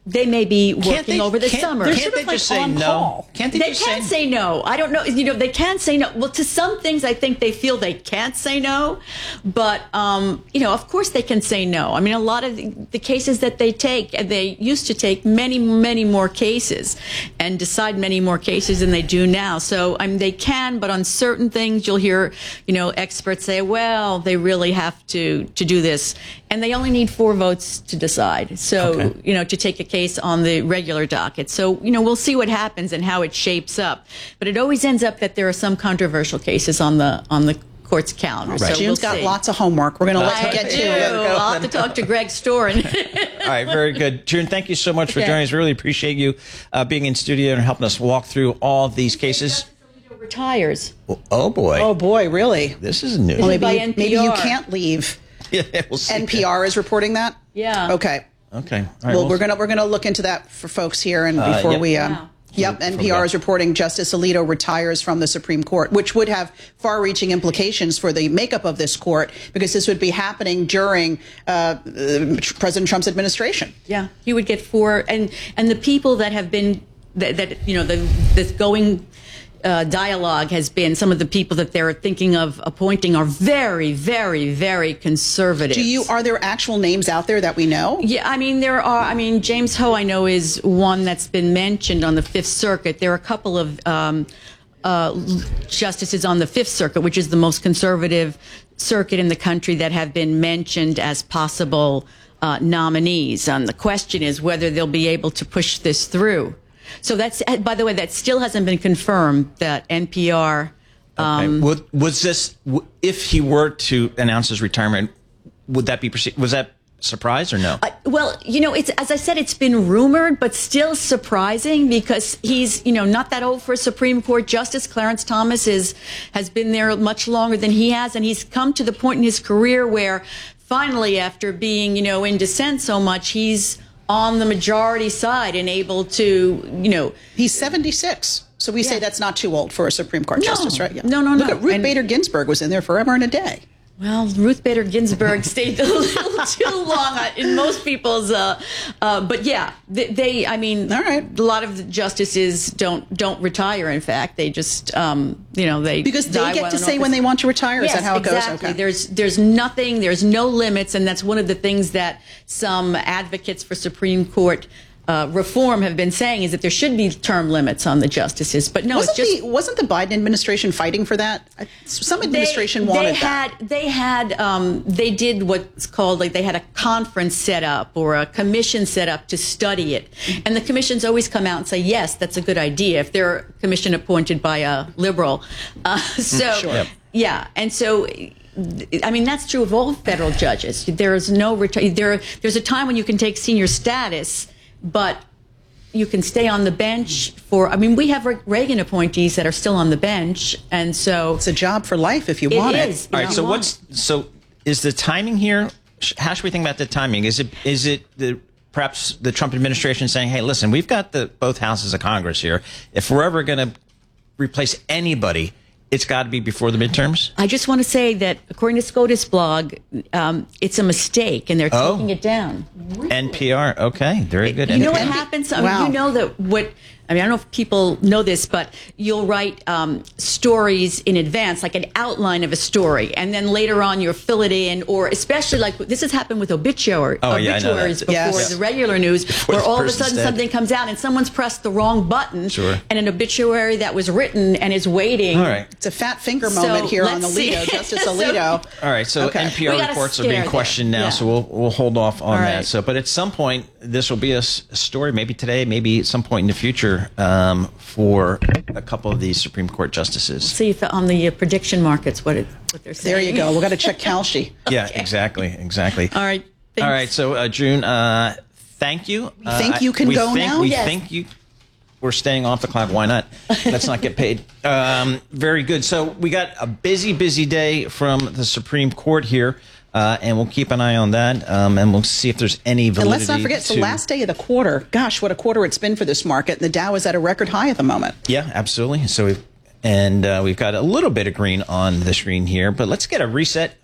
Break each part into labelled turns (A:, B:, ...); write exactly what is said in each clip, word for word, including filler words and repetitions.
A: they may be working
B: Can't they-
A: over the
B: can't-
A: summer.
B: Can't
C: sort
B: they
C: of like
B: just say
C: on
B: no?
C: call.
B: Can't they,
A: They
B: just
A: can
B: say
A: say no. I don't know. You know, they can say no. Well, to some things, I think they feel they can't say no. But, um, you know, of course they can say no. I mean, a lot of the, the cases that they take, they used to take many, many more cases and decide many more cases than they do now. So, I mean, they can, but on certain things, you'll hear, you know, experts say, well, they really have to, to do this. And they only need four votes to decide. So,
B: Okay.
A: you know, to take a case on the regular docket. So, you know, we'll see what happens and how it shapes up. But it always ends up that there are some controversial cases on the on the court's calendar.
B: Right.
A: So
C: June's
A: we'll
C: got
A: see.
C: lots of homework. We're going to let
A: I
C: you get
A: do.
C: to it.
A: I'll have to talk to Greg Storin.
B: All right, very good. June, thank you so much for
A: Okay.
B: joining us. Really appreciate you uh, being in studio and helping us walk through all of these cases.
A: Retires.
B: Oh, boy.
C: Oh, boy, really?
B: This is new.
C: Well, maybe,
A: by
C: you-
A: N P
C: maybe you
A: R.
C: can't leave.
B: Yeah, we'll see.
C: N P R is reporting that?
A: Yeah.
C: Okay.
B: Okay. All right,
C: Well, we're gonna we're gonna look into that for folks here, and
B: Uh,
C: before
B: yep.
C: we, um,
A: Wow.
C: yep, N P R is reporting Justice Alito retires from the Supreme Court, which would have far-reaching implications for the makeup of this court, because this would be happening during uh, uh, President Trump's administration.
A: Yeah, he would get four, and and the people that have been that, that you know the this going uh, dialogue has been some of the people that they're thinking of appointing are very, very, very conservative.
C: Do you are there actual names out there that we know?
A: Yeah, I mean there are. I mean James Ho, I know, is one that's been mentioned on the Fifth Circuit. There are a couple of um, uh, justices on the Fifth Circuit, which is the most conservative circuit in the country, that have been mentioned as possible uh, nominees. And the question is whether they'll be able to push this through. So that's, by the way, that still hasn't been confirmed, that N P R.
B: Okay. Would, was this, w- if he were to announce his retirement, would that be, perceived, was that surprise or no?
A: Uh, well, you know, it's, as I said, it's been rumored, but still surprising, because he's, you know, not that old for a Supreme Court justice. Clarence Thomas is, has been there much longer than he has, and he's come to the point in his career where finally, after being, you know, in dissent so much, he's on the majority side and able to, you know.
C: He's seventy-six. So we say
A: Yeah.
C: that's not too old for a Supreme Court
A: No.
C: justice, right?
A: No, no,
C: Look
A: no.
C: at Ruth
A: And-
C: Bader Ginsburg was in there forever and a day.
A: Well, Ruth Bader Ginsburg stayed a little too long in most people's, uh, uh, but yeah, they, they, I mean,
C: All right.
A: a lot of the justices don't don't retire. In fact, they just, um, you know, they
C: Because they
A: die
C: get
A: while
C: to
A: in
C: say
A: office.
C: when they want to retire. Is
A: Yes,
C: that how it
A: exactly.
C: goes? Okay.
A: There's there's nothing, there's no limits, and that's one of the things that some advocates for Supreme Court uh, reform have been saying, is that there should be term limits on the justices. But no,
C: wasn't
A: it's just
C: the wasn't the Biden administration fighting for that? I- Some administration
A: they,
C: wanted
A: they
C: that.
A: had they had um, they did what's called, like, they had a conference set up or a commission set up to study it, and the commissions always come out and say, yes, that's a good idea if they're a commission appointed by a liberal. Uh, so
C: Sure. Yep.
A: yeah, and so. I mean, that's true of all federal judges. There is no reti- there. There's a time when you can take senior status, but you can stay on the bench for. I mean, we have Reagan appointees that are still on the bench, and so
C: It's a job for life if you
A: it
C: want
A: is.
C: it.
B: All
A: if
B: right.
A: you
B: So
A: want
B: what's
A: it.
B: so is the timing here? sh- How should we think about the timing? Is it is it the perhaps the Trump administration saying, "Hey, listen, we've got the both houses of Congress here. If we're ever going to replace anybody, it's got to be before the midterms."
A: I just want to say that according to SCOTUS blog, um, it's a mistake, and they're
B: Oh.
A: taking it down.
B: N P R. Okay, very good.
A: You know what
B: N P R.
A: happens? I mean,
C: Wow.
A: you know that what. I mean, I don't know if people know this, but you'll write um, stories in advance, like an outline of a story, and then later on you'll fill it in, or especially like this has happened with obituary,
B: Oh, yeah, I know that.
A: obituaries before
C: Yes.
A: the regular news, where
B: the
A: all of a
B: person's
A: sudden
B: dead.
A: something comes out and someone's pressed the wrong button,
B: Sure.
A: and an obituary that was written and is waiting.
B: All right.
C: It's a fat finger
A: So,
C: moment here on
A: let's
C: Alito,
A: see.
C: Justice
A: So-
C: Alito.
B: All right, so
C: Okay.
B: N P R
A: We got a
B: reports are
A: scare
B: being
A: there.
B: questioned now,
A: Yeah.
B: so we'll we'll hold off on
A: All
B: that.
A: right.
B: So, but at some point, this will be a, s- a story, maybe today, maybe at some point in the future, um, for a couple of these Supreme Court justices.
A: See if on the uh, prediction markets what it, what they're saying.
C: There you go. We've got to check Kalshi.
B: Yeah, exactly, exactly.
A: All right.
B: All
A: thanks.
B: right, so uh, June, uh, thank you. We
C: think you can
B: we
C: go
B: think,
C: now?
B: We
A: Yes.
B: think you. We're staying off the clock. Why not? Let's not get paid. Um, very good. So we got a busy, busy day from the Supreme Court here, uh, and we'll keep an eye on that, um, and we'll see if there's any validity.
C: And let's not forget, it's
B: to,
C: the last day of the quarter. Gosh, what a quarter it's been for this market. And the Dow is at a record high at the moment.
B: Yeah, absolutely. So we've and uh, we've got a little bit of green on the screen here, but let's get a reset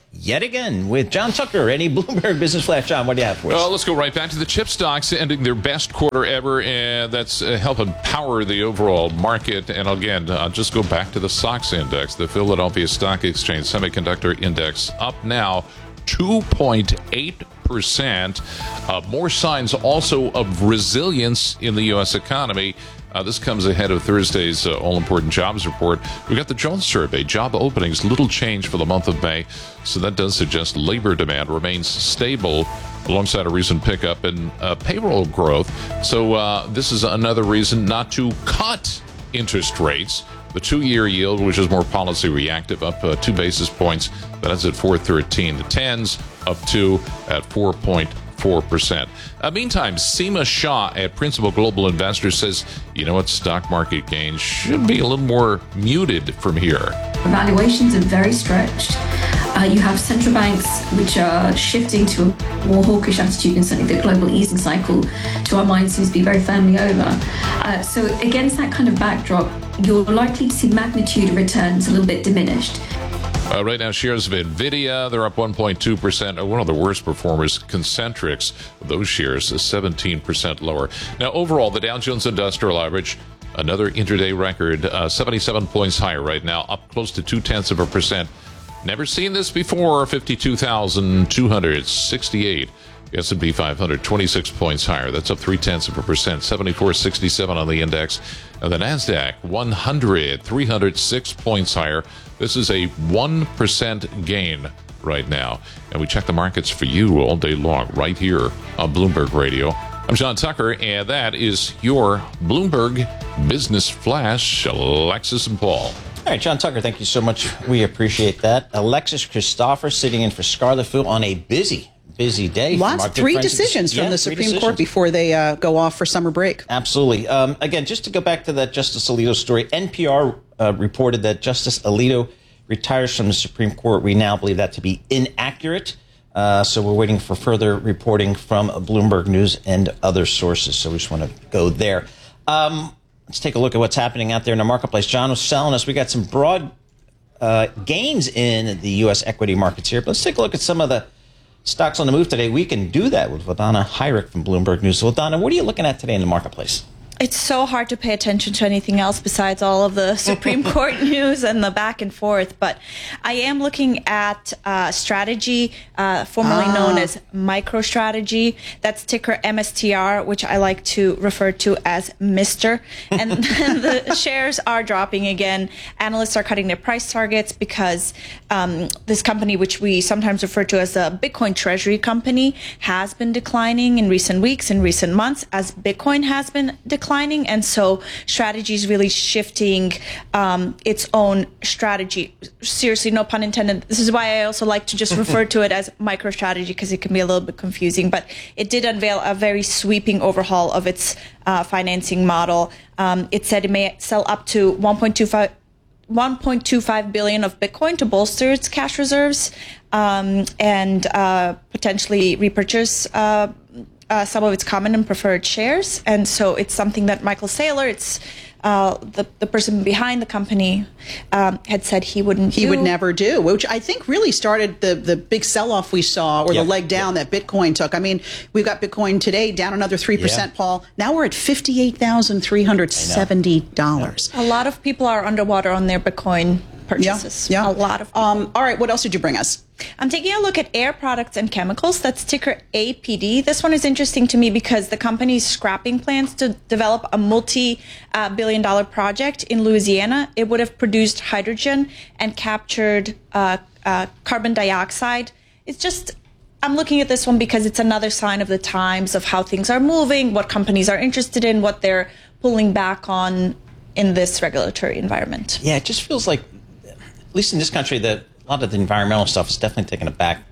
B: yet again with John Tucker, any Bloomberg Business Flash. John, what do you have for us?
D: Well, let's go right back to the chip stocks ending their best quarter ever, and that's uh, helping power the overall market. And again, I'll just go back to the S O X index, the Philadelphia Stock Exchange Semiconductor Index, up now two point eight percent. Uh, more signs also of resilience in the U S economy. Uh, this comes ahead of Thursday's uh, all-important jobs report. We got the Jones survey, job openings, little change for the month of May. So that does suggest labor demand remains stable alongside a recent pickup in uh, payroll growth. So uh, this is another reason not to cut interest rates. The two-year yield, which is more policy reactive, up uh, two basis points. That's at four thirteen. The tens up two at four point four percent. Uh, meantime, Seema Shah at Principal Global Investors says, you know what, stock market gains should be a little more muted from here.
E: Valuations are very stretched. Uh, you have central banks which are shifting to a more hawkish attitude, and certainly the global easing cycle, to our mind, seems to be very firmly over. Uh, so against that kind of backdrop, you're likely to see magnitude of returns a little bit diminished.
D: Uh, right now, shares of NVIDIA, they're up one point two percent. Uh, one of the worst performers, Concentrix, those shares is seventeen percent lower. Now, overall, the Dow Jones Industrial Average, another intraday record, uh, seventy-seven points higher right now, up close to two-tenths of a percent. Never seen this before, fifty-two thousand two hundred sixty-eight. The S and P five hundred, twenty-six points higher. That's up three-tenths of a percent, seventy-four sixty-seven on the index. And the NASDAQ, one hundred, three hundred six points higher. This is a one percent gain right now. And we check the markets for you all day long right here on Bloomberg Radio. I'm John Tucker, and that is your Bloomberg Business Flash, Alexis and Paul.
B: All right, John Tucker, thank you so much. We appreciate that. Alexis Christopher sitting in for Scarlett Fu on a busy, busy day.
C: Lots, three decisions from
B: yeah,
C: the Supreme Court before they uh, go off for summer break.
B: Absolutely. Um, again, just to go back to that Justice Alito story, N P R uh, reported that Justice Alito retires from the Supreme Court. We now believe that to be inaccurate. Uh, so we're waiting for further reporting from Bloomberg News and other sources. So we just want to go there. Um, let's take a look at what's happening out there in the marketplace. John was telling us we got some broad uh, gains in the U S equity markets here. But let's take a look at some of the stocks on the move today. We can do that with Valdana Heinrich from Bloomberg News. So, Valdana, what are you looking at today in the marketplace?
F: It's so hard to pay attention to anything else besides all of the Supreme Court news and the back and forth. But I am looking at uh, Strategy, uh, formerly ah. known as MicroStrategy. That's ticker M S T R, which I like to refer to as Mister And the shares are dropping again. Analysts are cutting their price targets because um, this company, which we sometimes refer to as a Bitcoin treasury company, has been declining in recent weeks, in recent months, as Bitcoin has been declining. And so Strategy is really shifting um, its own strategy. Seriously, no pun intended. This is why I also like to just refer to it as MicroStrategy, because it can be a little bit confusing. But it did unveil a very sweeping overhaul of its uh, financing model. Um, it said it may sell up to one point two five one point two five billion of Bitcoin to bolster its cash reserves um, and uh, potentially repurchase uh, Uh, some of its common and preferred shares. And so it's something that Michael Saylor, it's uh, the, the person behind the company, um, had said he wouldn't
C: he
F: do.
C: would never do, which I think really started the, the big sell-off we saw, or
B: yeah.
C: the leg down yeah. that Bitcoin took. I mean, we've got Bitcoin today down another three percent, yeah. Paul. Now we're at fifty-eight thousand three hundred seventy dollars.
F: A lot of people are underwater on their Bitcoin purchases.
C: Yeah, yeah.
F: A lot of people.
C: Um, all right, what else did you bring us?
F: I'm taking a look at Air Products and Chemicals. That's ticker A P D. This one is interesting to me because the company is scrapping plans to develop a multi-billion dollar project in Louisiana. It would have produced hydrogen and captured uh, uh, carbon dioxide. It's just, I'm looking at this one because it's another sign of the times of how things are moving, what companies are interested in, what they're pulling back on in this regulatory environment.
B: Yeah, it just feels like, at least in this country, that a lot of the environmental stuff is definitely taking a back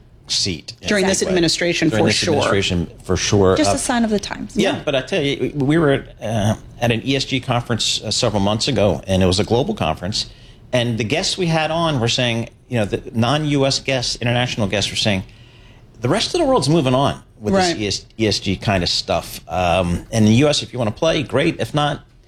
B: seat
C: during this administration,
B: during
C: for
B: this
C: sure.
B: Administration, for sure.
F: Just
B: uh,
F: a sign of the times.
B: Yeah, yeah, but I tell you, we were uh, at an E S G conference uh, several months ago, and it was a global conference. And the guests we had on were saying, you know, the non-U S guests, international guests were saying, the rest of the world's moving on with
C: right.
B: this E S G kind of stuff. Um, and in the U S, if you want to play, great. If not,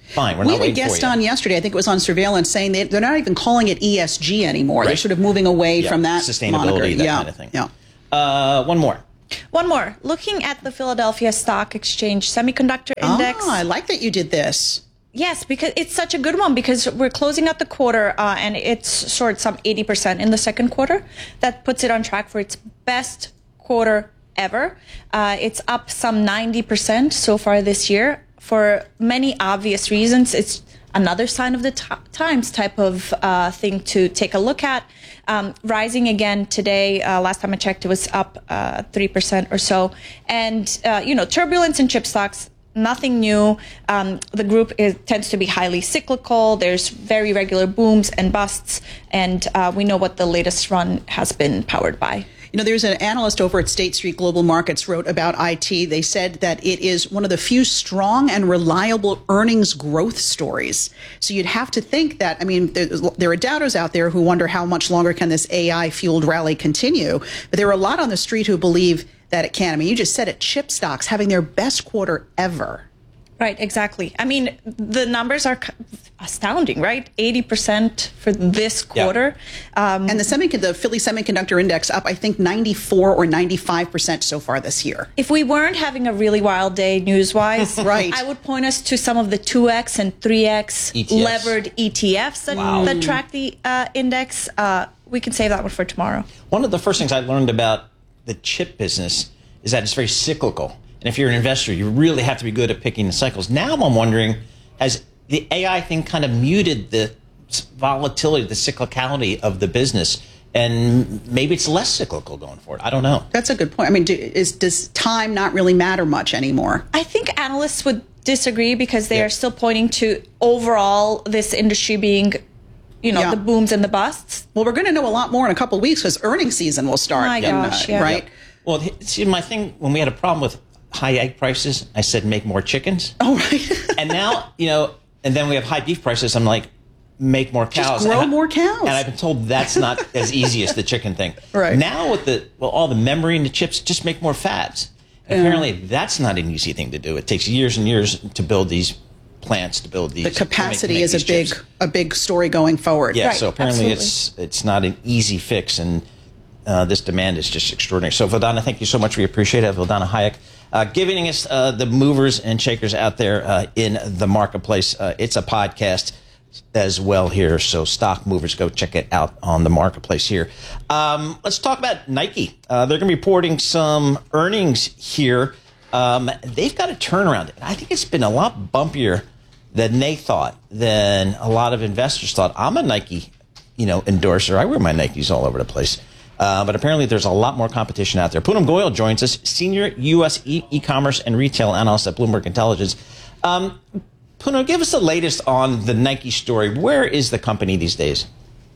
B: fine. We're
C: we
B: not
C: had a
B: waiting
C: guest
B: for you.
C: on yesterday, I think it was on Surveillance, saying they, they're not even calling it E S G anymore.
B: Right.
C: They're sort of moving away
B: Yeah,
C: from that
B: sustainability,
C: moniker.
B: that
C: yeah.
B: kind of thing.
C: Yeah.
B: Uh, one more.
F: One more. Looking at the Philadelphia Stock Exchange Semiconductor Index.
C: Ah, I like that you did this.
F: Yes, because it's such a good one because we're closing out the quarter uh, and it's soared some eighty percent in the second quarter. That puts it on track for its best quarter ever. Uh, it's up some ninety percent so far this year for many obvious reasons. It's another sign of the t- times type of uh, thing to take a look at. Um, rising again today. Uh, last time I checked, it was up uh, three percent or so. And, uh, you know, turbulence in chip stocks, nothing new. Um, the group is, tends to be highly cyclical. There's very regular booms and busts. And uh, we know what the latest run has been powered by.
C: You know, there's an analyst over at State Street Global Markets wrote about I T. They said that it is one of the few strong and reliable earnings growth stories. So you'd have to think that, I mean, there, there are doubters out there who wonder how much longer can this A I-fueled rally continue. But there are a lot on the street who believe that it can. I mean, you just said it, chip stocks having their best quarter ever.
F: Right, exactly. I mean, the numbers are astounding, right? eighty percent for this quarter.
B: Yeah.
F: Um,
C: And the semicon- the Philly Semiconductor Index up, I think, ninety-four or ninety-five percent so far this year.
F: If we weren't having a really wild day news-wise,
C: Right.
F: I would point us to some of the two X and three X
B: E T Fs.
F: levered E T Fs that,
B: Wow.
F: that track the uh, index. Uh, we can save that one for tomorrow.
B: One of the first things I learned about the chip business is that it's very cyclical. And if you're an investor, you really have to be good at picking the cycles. Now I'm wondering, has the A I thing kind of muted the volatility, the cyclicality of the business? And maybe it's less cyclical going forward. I don't know.
C: That's a good point. I mean, do, is, does time not really matter much anymore?
F: I think analysts would disagree because they
B: Yeah.
F: are still pointing to overall this industry being, you know,
C: Yeah.
F: the booms and the busts.
C: Well, we're going to know a lot more in a couple of weeks because earnings season will start.
F: My
C: in,
F: gosh,
C: uh,
F: yeah.
C: Right?
B: Well, see, my thing, when we had a problem with high egg prices, I said make more chickens.
C: Oh, right.
B: And now, you know, and then we have high beef prices. I'm like, make more cows.
C: Just grow
B: And I-
C: more cows.
B: And I've been told that's not as easy as the chicken thing.
C: Right.
B: Now with the, well, all the memory and the chips, just make more fabs. Apparently, that's not an easy thing to do. It takes years and years to build these plants, to build these.
C: The
B: to make-
C: capacity
B: make
C: is a
B: these
C: big,
B: chips.
C: a big story going forward.
B: Yeah,
F: Right,
B: so apparently
F: absolutely.
B: it's it's not an easy fix, and uh, this demand is just extraordinary. So, Vildana, thank you so much. We appreciate it. Vildana Hayek, uh, giving us uh, the movers and shakers out there uh, in the marketplace. Uh, it's a podcast as well here, so stock movers, go check it out on the marketplace here. Um, let's talk about Nike. Uh, they're going to be reporting some earnings here. Um, they've got a turnaround. I think it's been a lot bumpier than they thought, than a lot of investors thought. I'm a Nike, you know, endorser. I wear my Nikes all over the place. Uh, but apparently there's a lot more competition out there. Poonam Goyal joins us, senior U S e- e-commerce and retail analyst at Bloomberg Intelligence. Um, Poonam, give us the latest on the Nike story. Where is the company these days?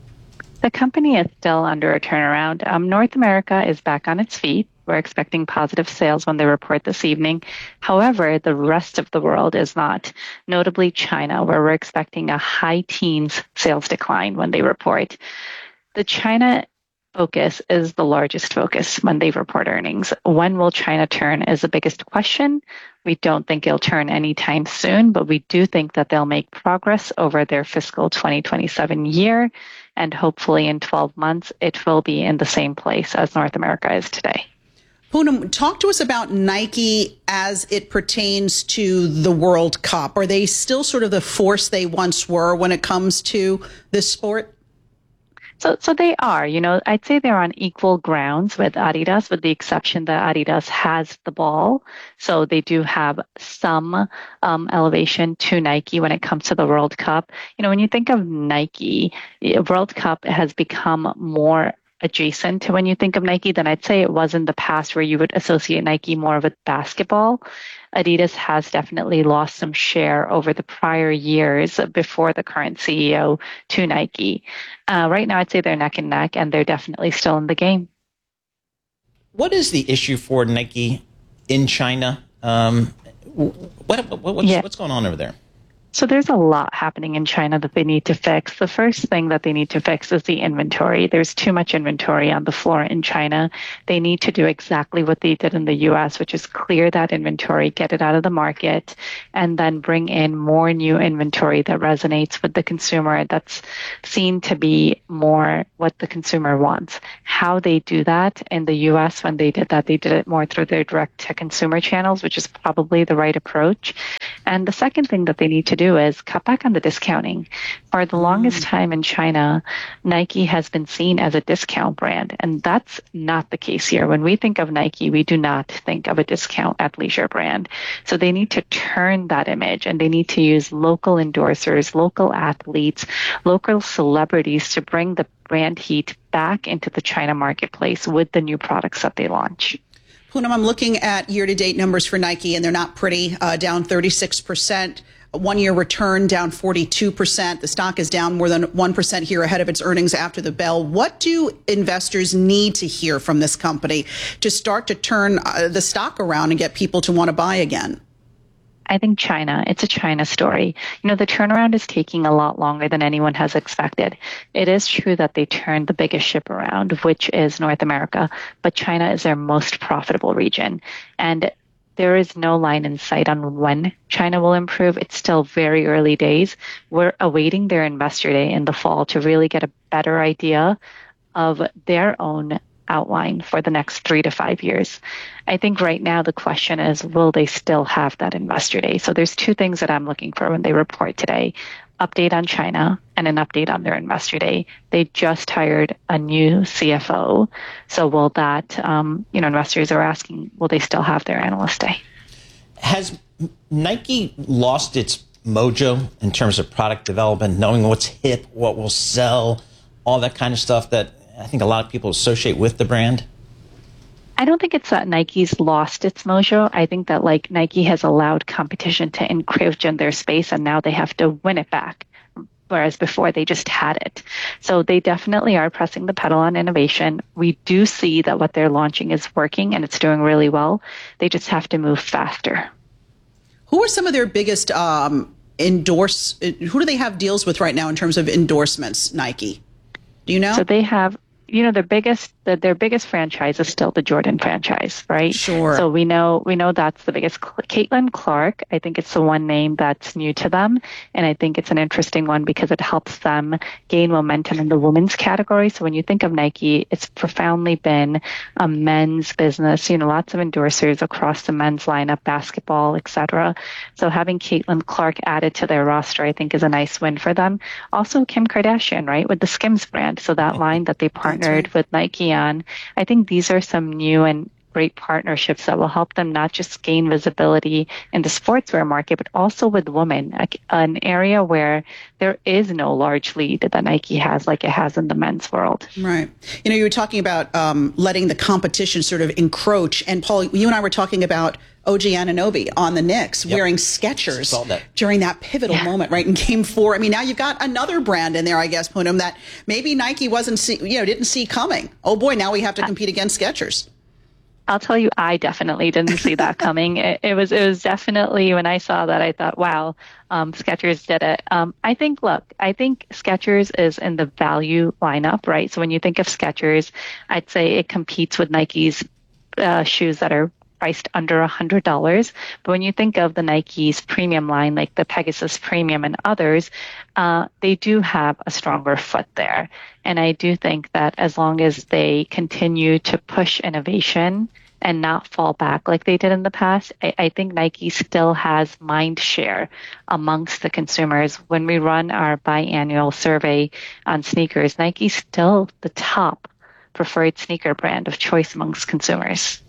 G: The company is still under a turnaround. Um, North America is back on its feet. We're expecting positive sales when they report this evening. However, the rest of the world is not, notably China, where we're expecting a high teens sales decline when they report. The China focus is the largest focus when they report earnings. When will China turn is the biggest question. We don't think it'll turn anytime soon, but we do think that they'll make progress over their fiscal twenty twenty-seven year. And hopefully in twelve months, it will be in the same place as North America is today.
C: Poonam, talk to us about Nike as it pertains to the World Cup. Are they still sort of the force they once were when it comes to this sport?
G: So, so they are, you know, I'd say they're on equal grounds with Adidas, with the exception that Adidas has the ball. So they do have some um, elevation to Nike when it comes to the World Cup. You know, when you think of Nike, World Cup has become more adjacent to when you think of Nike than I'd say it was in the past, where you would associate Nike more with basketball. Adidas has definitely lost some share over the prior years before the current C E O to Nike. Uh, right now, I'd say they're neck and neck, and they're definitely still in the game.
B: What is the issue for Nike in China? Um, what, what, what's,
G: Yeah.
B: what's going on over there?
G: So there's a lot happening in China that they need to fix. The first thing that they need to fix is the inventory. There's too much inventory on the floor in China. They need to do exactly what they did in the U S, which is clear that inventory, get it out of the market, and then bring in more new inventory that resonates with the consumer, that's seen to be more what the consumer wants. How they do that in the U S, when they did that, they did it more through their direct-to-consumer channels, which is probably the right approach. And the second thing that they need to do is cut back on the discounting. For the longest time in China, Nike has been seen as a discount brand, and that's not the case here. When we think of Nike, we do not think of a discount athleisure brand. So they need to turn that image, and they need to use local endorsers, local athletes, local celebrities to bring the brand heat back into the China marketplace with the new products that they launch.
C: Poonam, I'm looking at year-to-date numbers for Nike, and they're not pretty, uh, down thirty-six percent. One-year return down forty-two percent. The stock is down more than one percent here ahead of its earnings after the bell. What do investors need to hear from this company to start to turn uh, the stock around and get people to want to buy again?
G: I think China, it's a China story. You know, the turnaround is taking a lot longer than anyone has expected. It is true that they turned the biggest ship around, which is North America, but China is their most profitable region. And there is no line in sight on when China will improve. It's still very early days. We're awaiting their investor day in the fall to really get a better idea of their own outline for the next three to five years. I think right now the question is, will they still have that investor day? So there's two things that I'm looking for when they report today. Update on China and an update on their investor day. They just hired a new C F O. So will that, um, you know, investors are asking, will they still have their analyst day?
B: Has Nike lost its mojo in terms of product development, knowing what's hip, what will sell, all that kind of stuff that I think a lot of people associate with the brand?
G: I don't think it's that Nike's lost its mojo. I think that like Nike has allowed competition to encroach in their space, and now they have to win it back, whereas before they just had it. So they definitely are pressing the pedal on innovation. We do see that what they're launching is working and it's doing really well. They just have to move faster.
C: Who are some of their biggest um, endorse? Who do they have deals with right now in terms of endorsements, Nike? Do you know?
G: So they have, you know, their biggest, the, their biggest franchise is still the Jordan franchise, right?
C: Sure.
G: So we know, we know that's the biggest. Caitlin Clark, I think it's the one name that's new to them. And I think it's an interesting one because it helps them gain momentum in the women's category. So when you think of Nike, it's profoundly been a men's business, you know, lots of endorsers across the men's lineup, basketball, et cetera. So having Caitlin Clark added to their roster, I think is a nice win for them. Also Kim Kardashian, right, with the Skims brand. So that line that they partnered right. with Nike on, I think these are some new and great partnerships that will help them not just gain visibility in the sportswear market, but also with women, an area where there is no large lead that Nike has like it has in the men's world.
C: Right. You know, you were talking about um, letting the competition sort of encroach. And Paul, you and I were talking about O G Anunoby on the Knicks yep. wearing Skechers that. during that pivotal yeah. moment, right, in Game Four. I mean, now you've got another brand in there, I guess, Poonam, that maybe Nike wasn't, see, you know, didn't see coming. Oh boy, now we have to compete against Skechers.
G: I'll tell you, I definitely didn't see that coming. It, it was, it was definitely when I saw that, I thought, wow, um, Skechers did it. Um, I think, look, I think Skechers is in the value lineup, right? So when you think of Skechers, I'd say it competes with Nike's uh, shoes that are priced under one hundred dollars. But when you think of the Nike's premium line, like the Pegasus Premium and others, uh, they do have a stronger foot there. And I do think that as long as they continue to push innovation and not fall back like they did in the past, I, I think Nike still has mind share amongst the consumers. When we run our biannual survey on sneakers, Nike's still the top preferred sneaker brand of choice amongst consumers.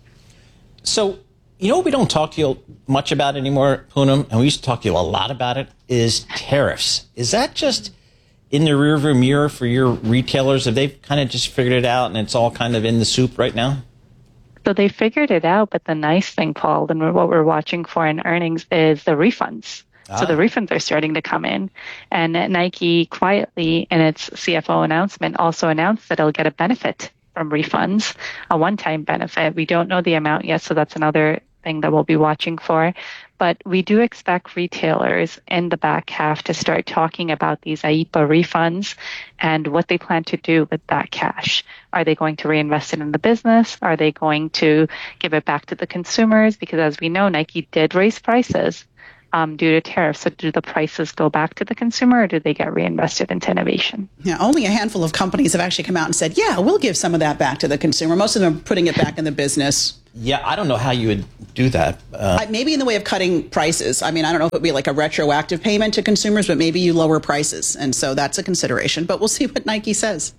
B: So, you know what we don't talk to you much about anymore, Poonam, and we used to talk to you a lot about it, is tariffs. Is that just in the rearview mirror for your retailers? Have they kind of just figured it out and it's all kind of in the soup right now?
G: So they figured it out, but the nice thing, Paul, and what we're watching for in earnings is the refunds. Ah. So the refunds are starting to come in. And Nike quietly in its C F O announcement also announced that it'll get a benefit from refunds, a one-time benefit. We don't know the amount yet, so that's another thing that we'll be watching for. But we do expect retailers in the back half to start talking about these I E P A refunds and what they plan to do with that cash. Are they going to reinvest it in the business? Are they going to give it back to the consumers? Because as we know, Nike did raise prices um, due to tariffs. So do the prices go back to the consumer, or do they get reinvested into innovation?
C: Yeah, only a handful of companies have actually come out and said, yeah, we'll give some of that back to the consumer. Most of them are putting it back in the business.
B: Yeah, I don't know how you would do that. Uh,
C: maybe in the way of cutting prices. I mean, I don't know if it would be like a retroactive payment to consumers, but maybe you lower prices. And so that's a consideration. But we'll see what Nike says.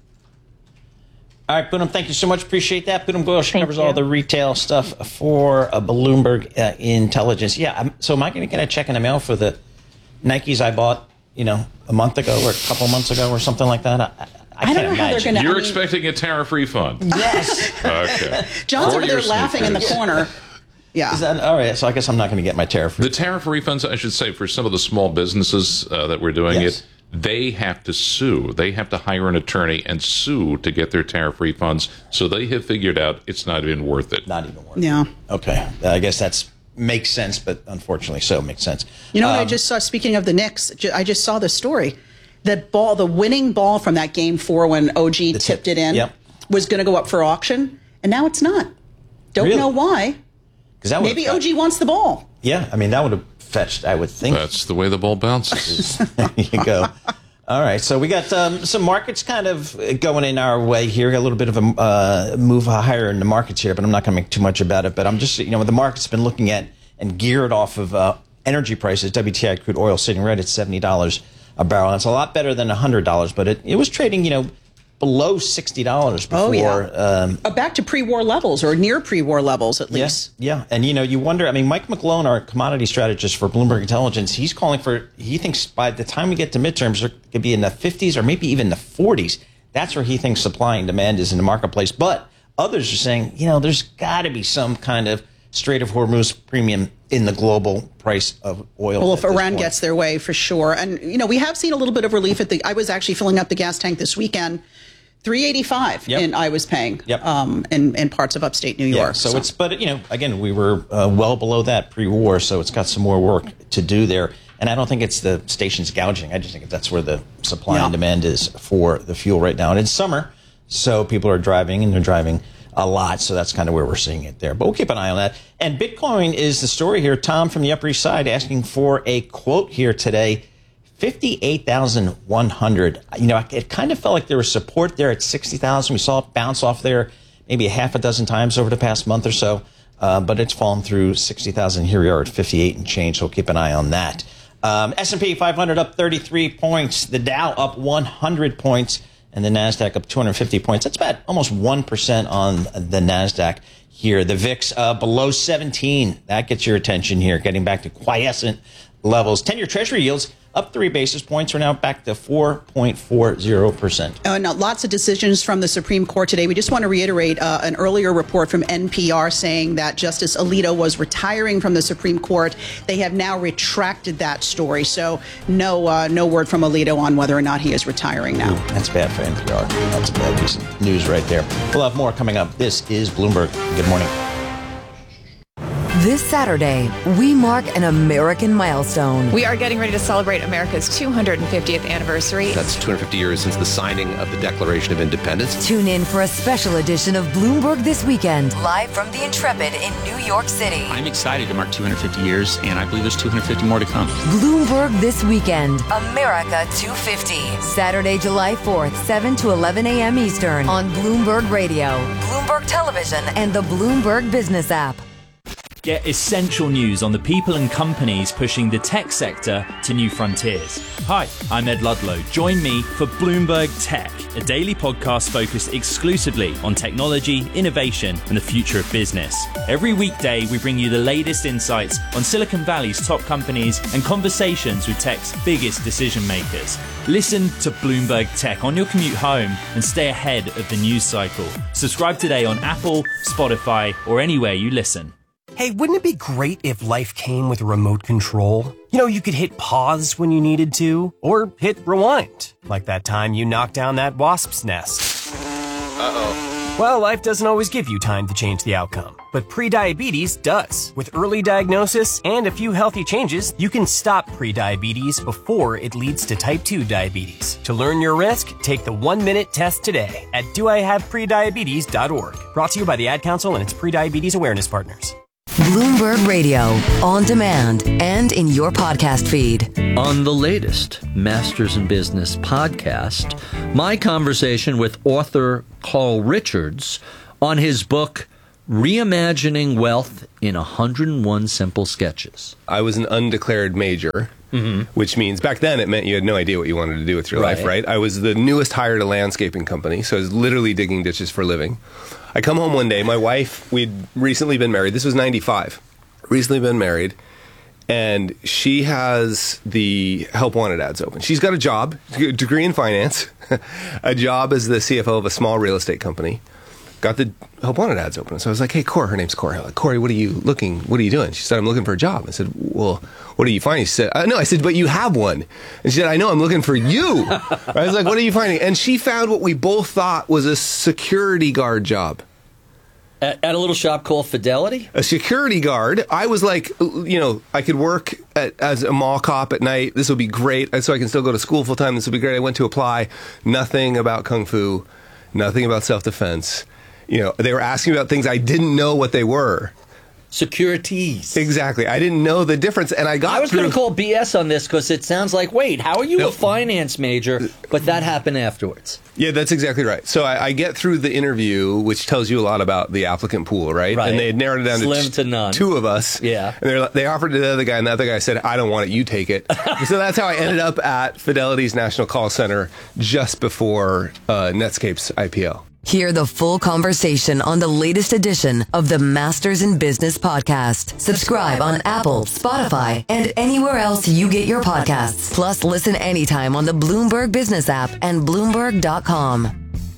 B: All right, Poonam, thank you so much. Appreciate that. Poonam Goyal, she
G: Thank
B: covers
G: you.
B: all the retail stuff for uh, Bloomberg uh, Intelligence. Yeah, I'm, so am I going to get a check in the mail for the Nikes I bought, you know, a month ago or a couple months ago or something like that? I, I, I,
C: I
B: can't
C: don't know how they're
B: imagine.
C: going to.
D: You're
C: I mean,
D: expecting a tariff refund.
B: Yes.
D: Okay.
C: John's
D: For
C: over there
D: your
C: laughing in the
D: sneakers.
C: corner. Yeah.
B: Is that, all right, so I guess I'm not going to get my tariff.
D: The tariff refunds, I should say, for some of the small businesses uh, that we're doing
B: Yes.
D: it, they have to sue. They have to hire an attorney and sue to get their tariff refunds. So they have figured out it's not even worth it.
B: Not even worth
C: Yeah.
B: it. Okay. I guess that's makes sense, but unfortunately so makes sense.
C: You know what I
B: Um,
C: just saw? Speaking of the Knicks, ju- I just saw the story. That ball, the winning ball from that game four when O G
B: tip.
C: tipped it in,
B: Yep.
C: was going to go up for auction, and now it's not. Don't
B: Really?
C: know why.
B: 'Cause that would've
C: Maybe
B: got-
C: O G wants the ball.
B: Yeah, I mean, that would have fetched, I would think.
D: That's the way the ball bounces.
B: There you go. All right, so we got um, some markets kind of going in our way here. Got a little bit of a uh, move higher in the markets here, but I'm not going to make too much about it. But I'm just, you know, the market's been looking at and geared off of uh, energy prices. W T I crude oil sitting right at seventy dollars a barrel. That's a lot better than one hundred dollars, but it, it was trading, you know, below sixty dollars before.
C: Oh, yeah.
B: um,
C: Uh, back to pre-war levels or near pre-war levels, at
B: Yeah,
C: least.
B: yeah. And, you know, you wonder, I mean, Mike McClone, our commodity strategist for Bloomberg Intelligence, he's calling for, he thinks by the time we get to midterms, they're going to be in the fifties or maybe even the forties. That's where he thinks supply and demand is in the marketplace. But others are saying, you know, there's got to be some kind of Strait of Hormuz premium in the global price of oil.
C: Well,
B: at
C: if
B: this
C: Iran
B: point.
C: gets their way, for sure. And, you know, we have seen a little bit of relief at the, I was actually filling up the gas tank this weekend. three eighty-five
B: Yep.
C: and I was paying
B: Yep.
C: um, in, in parts of upstate New York.
B: Yeah, so, it's, but, you know, again, we were uh, well below that pre-war, so it's got some more work to do there. And I don't think it's the station's gouging. I just think that's where the supply
C: Yeah.
B: and demand is for the fuel right now. And it's summer, so people are driving, and they're driving a lot. So that's kind of where we're seeing it there. But we'll keep an eye on that. And Bitcoin is the story here. Tom from the Upper East Side asking for a quote here today. fifty-eight thousand one hundred. You know, it kind of felt like there was support there at sixty thousand. We saw it bounce off there maybe a half a dozen times over the past month or so. Uh, but it's fallen through sixty thousand. Here we are at fifty-eight and change. So we'll keep an eye on that. Um, S and P five hundred up thirty-three points. The Dow up one hundred points. And the NASDAQ up two hundred fifty points. That's about almost one percent on the NASDAQ here. The V I X uh, below seventeen. That gets your attention here, getting back to quiescent levels. ten-year Treasury yields up three basis points. We're now back to four point four zero percent.
C: Uh, now, lots of decisions from the Supreme Court today. We just want to reiterate uh, an earlier report from N P R saying that Justice Alito was retiring from the Supreme Court. They have now retracted that story. So no uh, no word from Alito on whether or not he is retiring now.
B: That's bad for N P R. That's a bad piece of news right there. We'll have more coming up. This is Bloomberg. Good morning.
H: This Saturday, we mark an American milestone.
I: We are getting ready to celebrate America's two hundred fiftieth anniversary.
J: That's two hundred fifty years since the signing of the Declaration of Independence.
H: Tune in for a special edition of Bloomberg This Weekend, live from the Intrepid in New York City.
K: I'm excited to mark two hundred fifty years, and I believe there's two hundred fifty more to come.
H: Bloomberg This Weekend, America two fifty. Saturday, July fourth, seven to eleven a.m. Eastern on Bloomberg Radio, Bloomberg Television, and the Bloomberg Business app.
L: Get essential news on the people and companies pushing the tech sector to new frontiers. Hi, I'm Ed Ludlow. Join me for Bloomberg Tech, a daily podcast focused exclusively on technology, innovation, and the future of business. Every weekday, we bring you the latest insights on Silicon Valley's top companies and conversations with tech's biggest decision makers. Listen to Bloomberg Tech on your commute home and stay ahead of the news cycle. Subscribe today on Apple, Spotify, or anywhere you listen.
M: Hey, wouldn't it be great if life came with a remote control? You know, you could hit pause when you needed to, or hit rewind, like that time you knocked down that wasp's nest.
J: Uh-oh.
M: Well, life doesn't always give you time to change the outcome, but prediabetes does. With early diagnosis and a few healthy changes, you can stop prediabetes before it leads to type two diabetes. To learn your risk, take the one-minute test today at do I have prediabetes dot org. Brought to you by the Ad Council and its prediabetes awareness partners.
H: Bloomberg Radio, on demand and in your podcast feed.
N: On the latest Masters in Business podcast, my conversation with author Carl Richards on his book, Reimagining Wealth in one hundred one Simple Sketches.
J: I was an undeclared major, mm-hmm. which means back then it meant you had no idea what you wanted to do with your
N: Right.
J: life, right? I was the newest hire at a landscaping company, so I was literally digging ditches for a living. I come home one day, my wife, we'd recently been married. This was ninety-five. Recently been married. And she has the Help Wanted ads open. She's got a job, a degree in finance, a job as the C F O of a small real estate company. Got the Help Wanted ads open. So I was like, hey, Corey, her name's Corey. I'm like, Corey, what are you looking, what are you doing? She said, I'm looking for a job. I said, well, what are you finding? She said, uh, no. I said, but you have one. And she said, I know, I'm looking for you. I was like, what are you finding? And she found what we both thought was a security guard job.
N: At, at a little shop called Fidelity?
J: A security guard. I was like, you know, I could work at, as a mall cop at night. This would be great. So I can still go to school full time. This would be great. I went to apply. Nothing about Kung Fu. Nothing about self-defense. You know, they were asking about things I didn't know what they were.
N: Securities.
J: Exactly. I didn't know the difference. And I got
N: I was going to call B S on this because it sounds like, wait, how are you
J: no.
N: a finance major? But that happened afterwards.
J: Yeah, that's exactly right. So I, I get through the interview, which tells you a lot about the applicant pool, right?
N: Right.
J: And they had narrowed it down
N: Slim
J: to,
N: to none.
J: two of us.
N: Yeah.
J: And they're, they offered it to the other guy, and the other guy said, I don't want it, you take it. So that's how I ended up at Fidelity's National Call Center just before uh, Netscape's I P O.
H: Hear the full conversation on the latest edition of the Masters in Business podcast. Subscribe on Apple, Spotify, and anywhere else you get your podcasts. Plus, listen anytime on the Bloomberg Business app and Bloomberg dot com.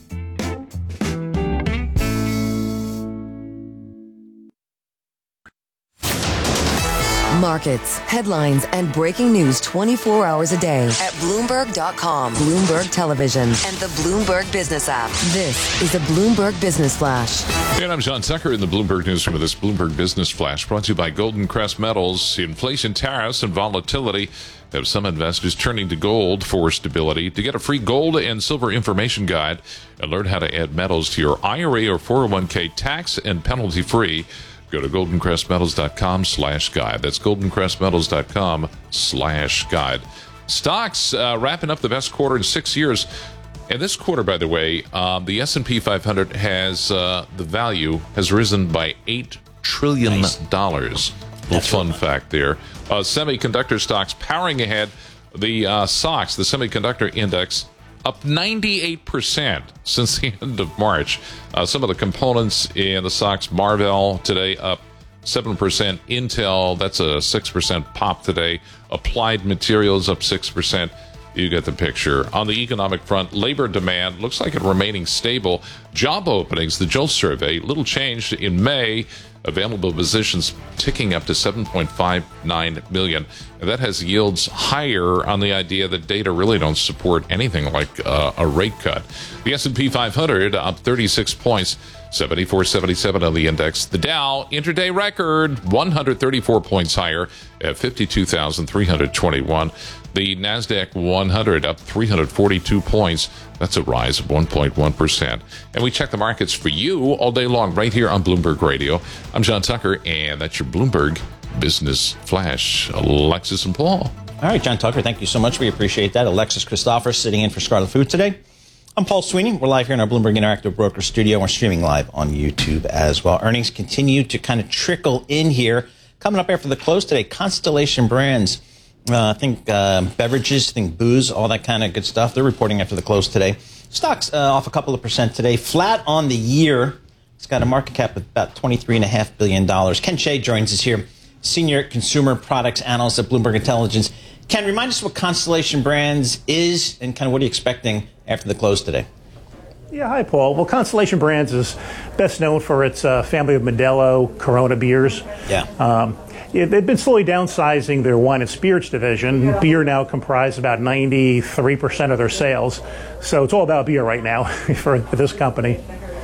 H: Markets, headlines, and breaking news twenty-four hours a day at Bloomberg dot com, Bloomberg Television, and the Bloomberg Business app. This is a Bloomberg Business Flash.
D: And I'm John Tucker in the Bloomberg Newsroom with this Bloomberg Business Flash, brought to you by Golden Crest Metals. Inflation, tariffs, and volatility have some investors turning to gold for stability. To get a free gold and silver information guide and learn how to add metals to your I R A or four oh one k tax and penalty free, go to golden crest metals dot com slash guide. That's golden crest metals dot com slash guide. Stocks uh, wrapping up the best quarter in six years. And this quarter, by the way, um, the S and P five hundred has, uh, the value has risen by eight trillion dollars. Nice. Little fun right. fact there. Uh, semiconductor stocks powering ahead. The uh, S O X, the semiconductor index, up ninety-eight percent since the end of March. Uh, some of the components in the S O X, Marvell today up seven percent. Intel, that's a six percent pop today. Applied Materials up six percent. You get the picture. On the economic front, labor demand looks like it's remaining stable. Job openings, the JOLTS survey, little change in May. Available positions ticking up to seven point five nine million. And that has yields higher on the idea that data really don't support anything like uh, a rate cut. The S and P five hundred up thirty-six points, seventy-four seventy-seven on the index. The Dow, intraday record, one hundred thirty-four points higher at fifty-two thousand three hundred twenty-one. The NASDAQ one hundred up three hundred forty-two points. That's a rise of one point one percent. And we check the markets for you all day long right here on Bloomberg Radio. I'm John Tucker, and that's your Bloomberg Business Flash. Alexis and Paul.
B: All right, John Tucker, thank you so much. We appreciate that. Alexis Christopher sitting in for Scarlet Food today. I'm Paul Sweeney. We're live here in our Bloomberg Interactive Broker studio. We're streaming live on YouTube as well. Earnings continue to kind of trickle in here. Coming up after the close today, Constellation Brands. Uh, I think uh, beverages, I think booze, all that kind of good stuff. They're reporting after the close today. Stocks uh, off a couple of percent today. Flat on the year. It's got a market cap of about twenty-three point five billion dollars. Ken Shea joins us here, Senior Consumer Products Analyst at Bloomberg Intelligence. Ken, remind us what Constellation Brands is and kind of what are you expecting after the close today?
O: Yeah, hi, Paul. Well, Constellation Brands is best known for its uh, family of Modelo, Corona beers.
B: Yeah. Um,
O: yeah, they've been slowly downsizing their wine and spirits division. Beer now comprises about ninety-three percent of their sales. So it's all about beer right now for, for this company.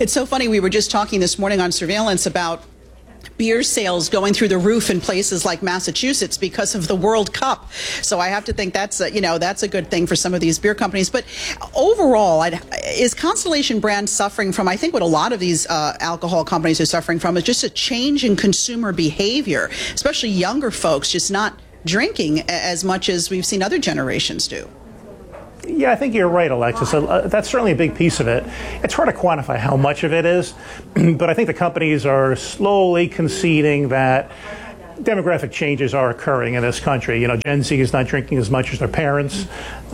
C: It's so funny. We were just talking this morning on Surveillance about beer sales going through the roof in places like Massachusetts because of the World Cup. So I have to think that's a, you know, that's a good thing for some of these beer companies. But overall, I'd, is Constellation Brands suffering from, I think what a lot of these uh, alcohol companies are suffering from is just a change in consumer behavior, especially younger folks just not drinking as much as we've seen other generations do.
O: Yeah, I think you're right, Alexis. Uh, that's certainly a big piece of it. It's hard to quantify how much of it is, but I think the companies are slowly conceding that demographic changes are occurring in this country. You know, Gen Z is not drinking as much as their parents.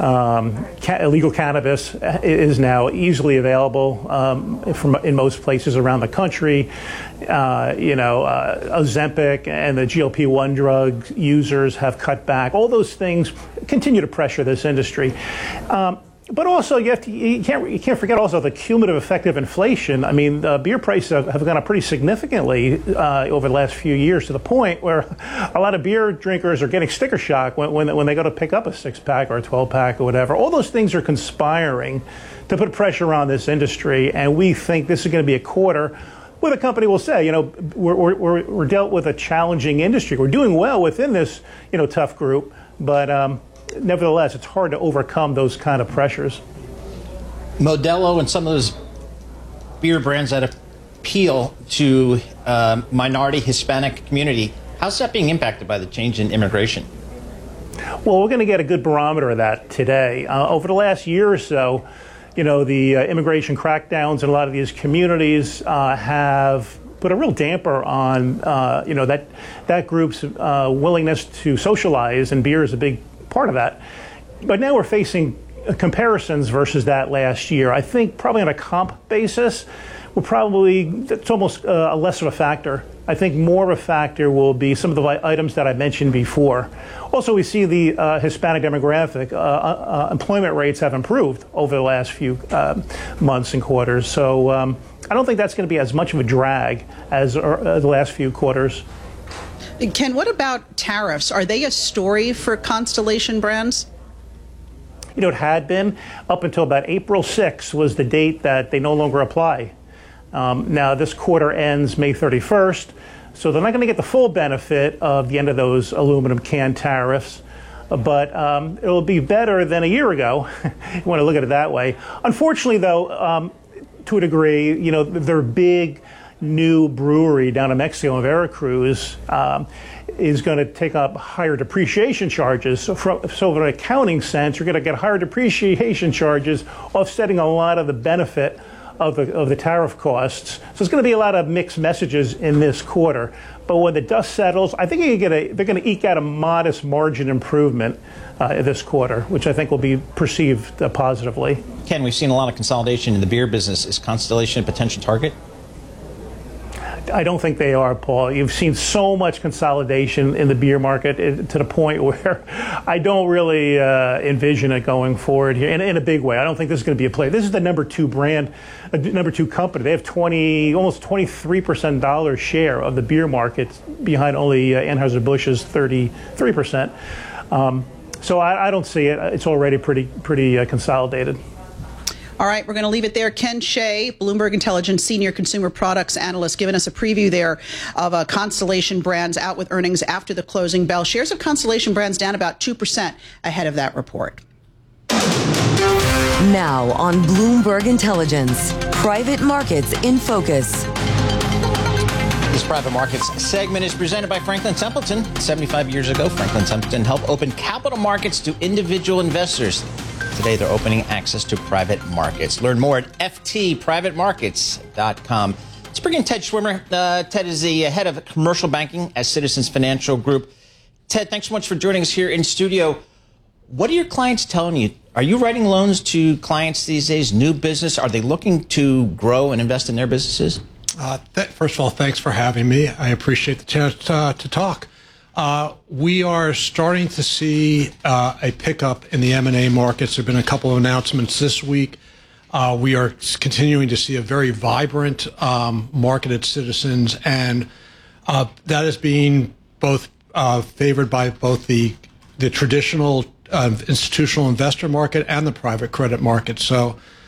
O: Um, ca- illegal cannabis is now easily available um, from, in most places around the country. Uh, you know, uh, Ozempic and the G L P one drug users have cut back. All those things continue to pressure this industry. Um, But also, you have to, you can't you can't forget also the cumulative effect of inflation. I mean, uh, beer prices have, have gone up pretty significantly uh, over the last few years, to the point where a lot of beer drinkers are getting sticker shock when when, when they go to pick up a six pack or a twelve pack or whatever. All those things are conspiring to put pressure on this industry, and we think this is going to be a quarter where the company will say, you know, we're we're we're dealt with a challenging industry. We're doing well within this, you know, tough group, but. Um, Nevertheless, it's hard to overcome those kind of pressures.
B: Modelo and some of those beer brands that appeal to uh, minority Hispanic community, how's that being impacted by the change in immigration?
O: Well, we're going to get a good barometer of that today. Uh, over the last year or so, you know, the uh, immigration crackdowns in a lot of these communities uh, have put a real damper on, uh, you know, that that group's uh, willingness to socialize, and beer is a big part of that. But now we're facing comparisons versus that last year. I think probably on a comp basis, we're probably, it's almost uh, a less of a factor. I think more of a factor will be some of the items that I mentioned before. Also, we see the uh, Hispanic demographic. Uh, uh, employment rates have improved over the last few uh, months and quarters. So um, I don't think that's going to be as much of a drag as uh, the last few quarters.
C: Ken, what about tariffs? Are they a story for Constellation Brands?
O: You know, it had been up until about April sixth was the date that they no longer apply. Um, now, this quarter ends May thirty-first, so they're not going to get the full benefit of the end of those aluminum can tariffs, but um, it'll be better than a year ago. You want to look at it that way. Unfortunately, though, um, to a degree, you know, their big new brewery down in Mexico in Veracruz um, is going to take up higher depreciation charges. So, from, so in an accounting sense, you're going to get higher depreciation charges, offsetting a lot of the benefit of the of the tariff costs. So there's going to be a lot of mixed messages in this quarter. But when the dust settles, I think you get a, they're going to eke out a modest margin improvement uh, this quarter, which I think will be perceived uh, positively.
B: Ken, we've seen a lot of consolidation in the beer business. Is Constellation a potential target?
O: I don't think they are, Paul. You've seen so much consolidation in the beer market to the point where I don't really uh, envision it going forward here in, in a big way. I don't think this is going to be a play. This is the number two brand, uh, number two company. They have twenty, almost twenty-three percent dollar share of the beer market, behind only uh, Anheuser-Busch's thirty-three percent. Um, so I, I don't see it. It's already pretty, pretty uh, consolidated.
C: All right, we're going to leave it there. Ken Shea, Bloomberg Intelligence Senior Consumer Products Analyst, giving us a preview there of uh, Constellation Brands out with earnings after the closing bell. Shares of Constellation Brands down about two percent ahead of that report.
H: Now on Bloomberg Intelligence, private markets in focus.
B: This private markets segment is presented by Franklin Templeton. seventy-five years ago, Franklin Templeton helped open capital markets to individual investors. Today, they're opening access to private markets. Learn more at f t private markets dot com. Let's bring in Ted Schwimmer. Uh, Ted is the head of commercial banking at Citizens Financial Group. Ted, thanks so much for joining us here in studio. What are your clients telling you? Are you writing loans to clients these days, new business? Are they looking to grow and invest in their businesses?
P: Uh, th- first of all, thanks for having me. I appreciate the chance uh, to talk. Uh, we are starting to see uh, a pickup in the M and A markets. There have been a couple of announcements this week. Uh, we are continuing to see a very vibrant um, market at Citizens, and uh, that is being both uh, favored by both the the traditional uh, institutional investor market and the private credit market. So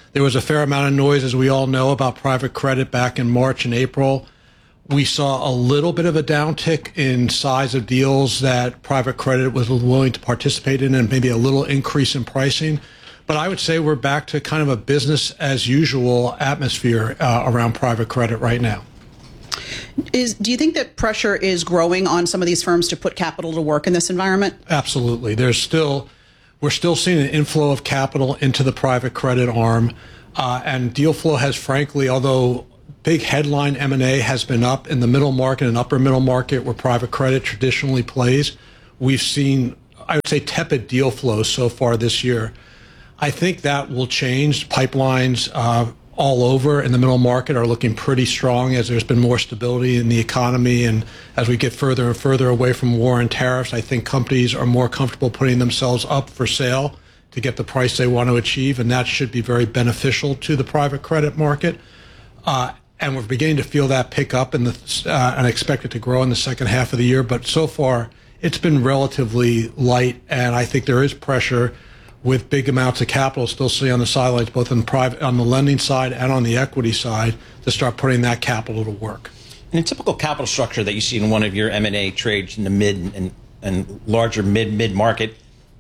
P: There was a fair amount of noise, as we all know, about private credit back in March and April. We saw a little bit of a downtick in size of deals that private credit was willing to participate in, and maybe a little increase in pricing. But I would say we're back to kind of a business as usual atmosphere uh, around private credit right now.
C: Is, do you think that pressure is growing on some of these firms to put capital to work in this environment?
P: Absolutely. There's still, we're still seeing an inflow of capital into the private credit arm, uh, and deal flow has, frankly, although big headline M and A has been up in the middle market and upper middle market where private credit traditionally plays, we've seen, I would say, tepid deal flow so far this year. I think that will change. Pipelines uh, all over in the middle market are looking pretty strong as there's been more stability in the economy. And as we get further and further away from war and tariffs, I think companies are more comfortable putting themselves up for sale to get the price they want to achieve. And that should be very beneficial to the private credit market. Uh, and we're beginning to feel that pick up in the, uh, and expect it to grow in the second half of the year. But so far, it's been relatively light. And I think there is pressure with big amounts of capital still sitting on the sidelines, both on private, on the lending side and on the equity side, to start putting that capital to work.
B: In a typical capital structure that you see in one of your M and A trades in the mid and, and larger mid mid market,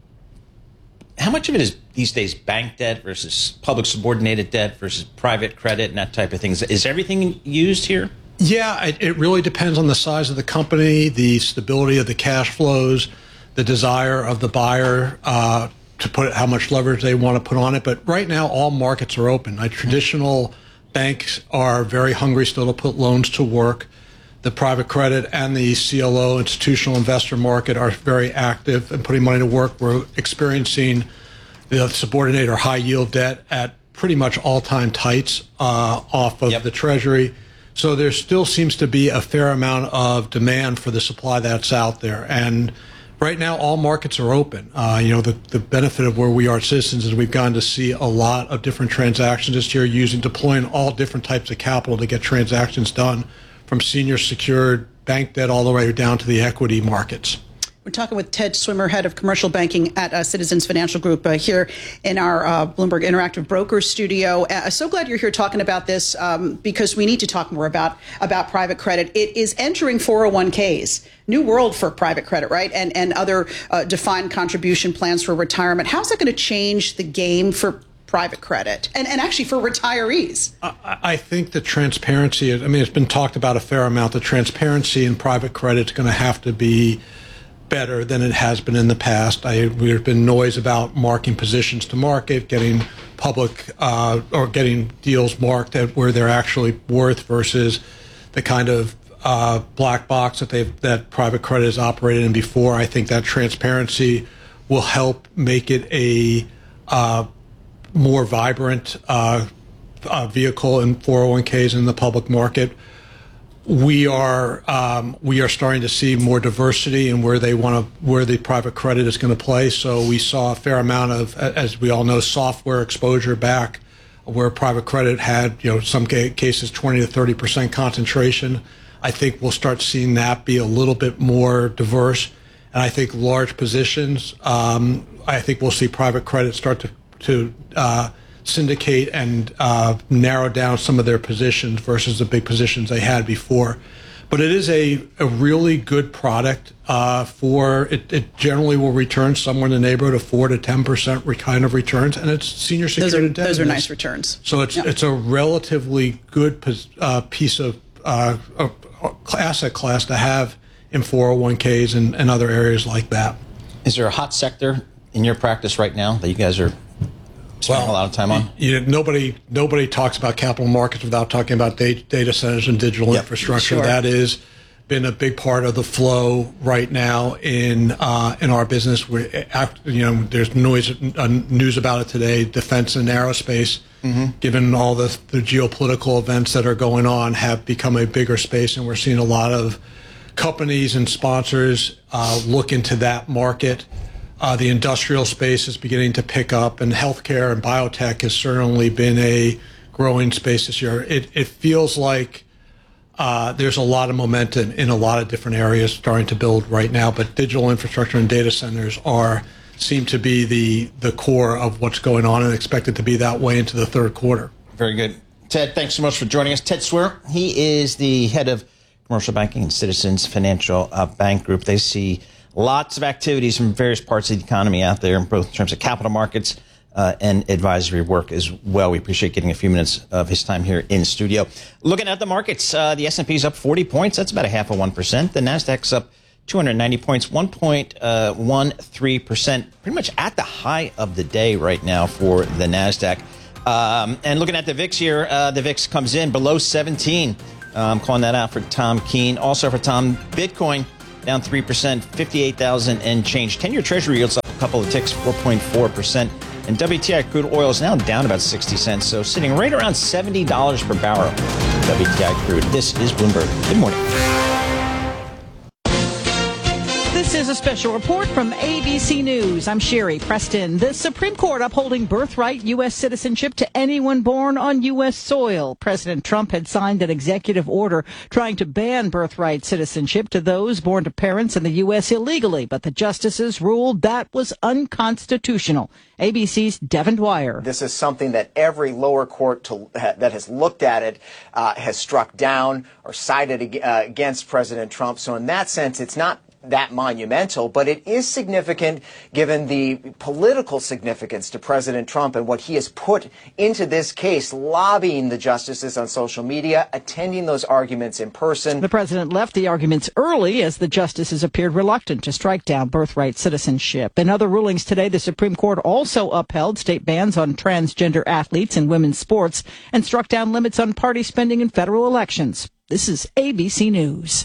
B: how much of it is these days bank debt versus public subordinated debt versus private credit and that type of thing? Is everything used here?
P: Yeah, it, it really depends on the size of the company, the stability of the cash flows, the desire of the buyer uh, to put how much leverage they want to put on it. But right now, all markets are open. Like, traditional banks are very hungry still to put loans to work. The private credit and the C L O, institutional investor market, are very active in putting money to work. We're experiencing the subordinated or high yield debt at pretty much all-time tights uh, off of yep. the Treasury. So there still seems to be a fair amount of demand for the supply that's out there. And right now, all markets are open. Uh, you know, the, the benefit of where we are at Citizens is we've gotten to see a lot of different transactions this year, using deploying all different types of capital to get transactions done, from senior secured bank debt all the way down to the equity markets.
C: We're talking with Ted Swimmer, head of commercial banking at uh, Citizens Financial Group, uh, here in our uh, Bloomberg Interactive Brokers studio. Uh, so glad you're here talking about this, um, because we need to talk more about about private credit. It is entering four oh one Ks. New world for private credit, right? And and other uh, defined contribution plans for retirement. How's that going to change the game for private credit and, and actually for retirees?
P: I, I think the transparency, I mean, it's been talked about a fair amount. The transparency in private credit is going to have to be better than it has been in the past. I, there's been noise about marking positions to market, getting public uh, or getting deals marked at where they're actually worth versus the kind of uh, black box that they've that private credit has operated in before. I think that transparency will help make it a uh, more vibrant uh, uh, vehicle in four oh one Ks in the public market. We are um, we are starting to see more diversity in where they want to where the private credit is going to play. So we saw a fair amount of, as we all know, software exposure back, where private credit had, you know, some cases twenty to thirty percent concentration. I think we'll start seeing that be a little bit more diverse, and I think large positions. Um, I think we'll see private credit start to to uh, syndicate and uh, narrow down some of their positions versus the big positions they had before. But it is a, a really good product uh, for, it, it generally will return somewhere in the neighborhood of four to ten percent kind of returns, and it's senior secured
C: those are,
P: debt.
C: Those are nice returns.
P: So it's,
C: yeah.
P: it's a relatively good uh, piece of uh, uh, asset class to have in four oh one Ks and, and other areas like that.
B: Is there a hot sector in your practice right now that you guys are spending well, a lot of time on?
P: You know, nobody nobody talks about capital markets without talking about data, data centers and digital yep, infrastructure.
C: Sure.
P: That has been a big part of the flow right now in uh, in our business. We, you know, there's noise uh, news about it today. Defense and aerospace, mm-hmm. given all the, the geopolitical events that are going on, have become a bigger space, and we're seeing a lot of companies and sponsors uh, look into that market. Uh, the industrial space is beginning to pick up, and healthcare and biotech has certainly been a growing space this year. It, it feels like uh, there's a lot of momentum in a lot of different areas starting to build right now, but digital infrastructure and data centers are seem to be the the core of what's going on and expected to be that way into the third quarter.
B: Very good. Ted, thanks so much for joining us. Ted Swear, he is the head of commercial banking and Citizens Financial uh, Bank Group. They see lots of activities from various parts of the economy out there, both in terms of capital markets uh, and advisory work as well. We appreciate getting a few minutes of his time here in studio. Looking at the markets, uh, the S and P is up forty points. That's about a half of one percent. The NASDAQ's up two hundred ninety points, one point one three percent, pretty much at the high of the day right now for the NASDAQ. Um, and looking at the V I X here, uh, the V I X comes in below seventeen. I'm um, calling that out for Tom Keene. Also for Tom, Bitcoin down three percent, fifty-eight thousand and change. ten-year Treasury yields up a couple of ticks, four point four percent. And W T I crude oil is now down about sixty cents, so sitting right around seventy dollars per barrel. W T I crude. This is Bloomberg. Good morning.
Q: This is a special report from A B C News. I'm Sherry Preston. The Supreme Court upholding birthright U S citizenship to anyone born on U S soil. President Trump had signed an executive order trying to ban birthright citizenship to those born to parents in the U S illegally, but the justices ruled that was unconstitutional. A B C's Devin Dwyer.
R: This is something that every lower court to, uh, that has looked at it uh, has struck down or sided uh, against President Trump. So in that sense, it's not that monumental, but it is significant given the political significance to President Trump and what he has put into this case, lobbying the justices on social media, attending those arguments in person.
Q: The president left the arguments early as the justices appeared reluctant to strike down birthright citizenship. In other rulings today, the Supreme Court also upheld state bans on transgender athletes in women's sports and struck down limits on party spending in federal elections. This is A B C News.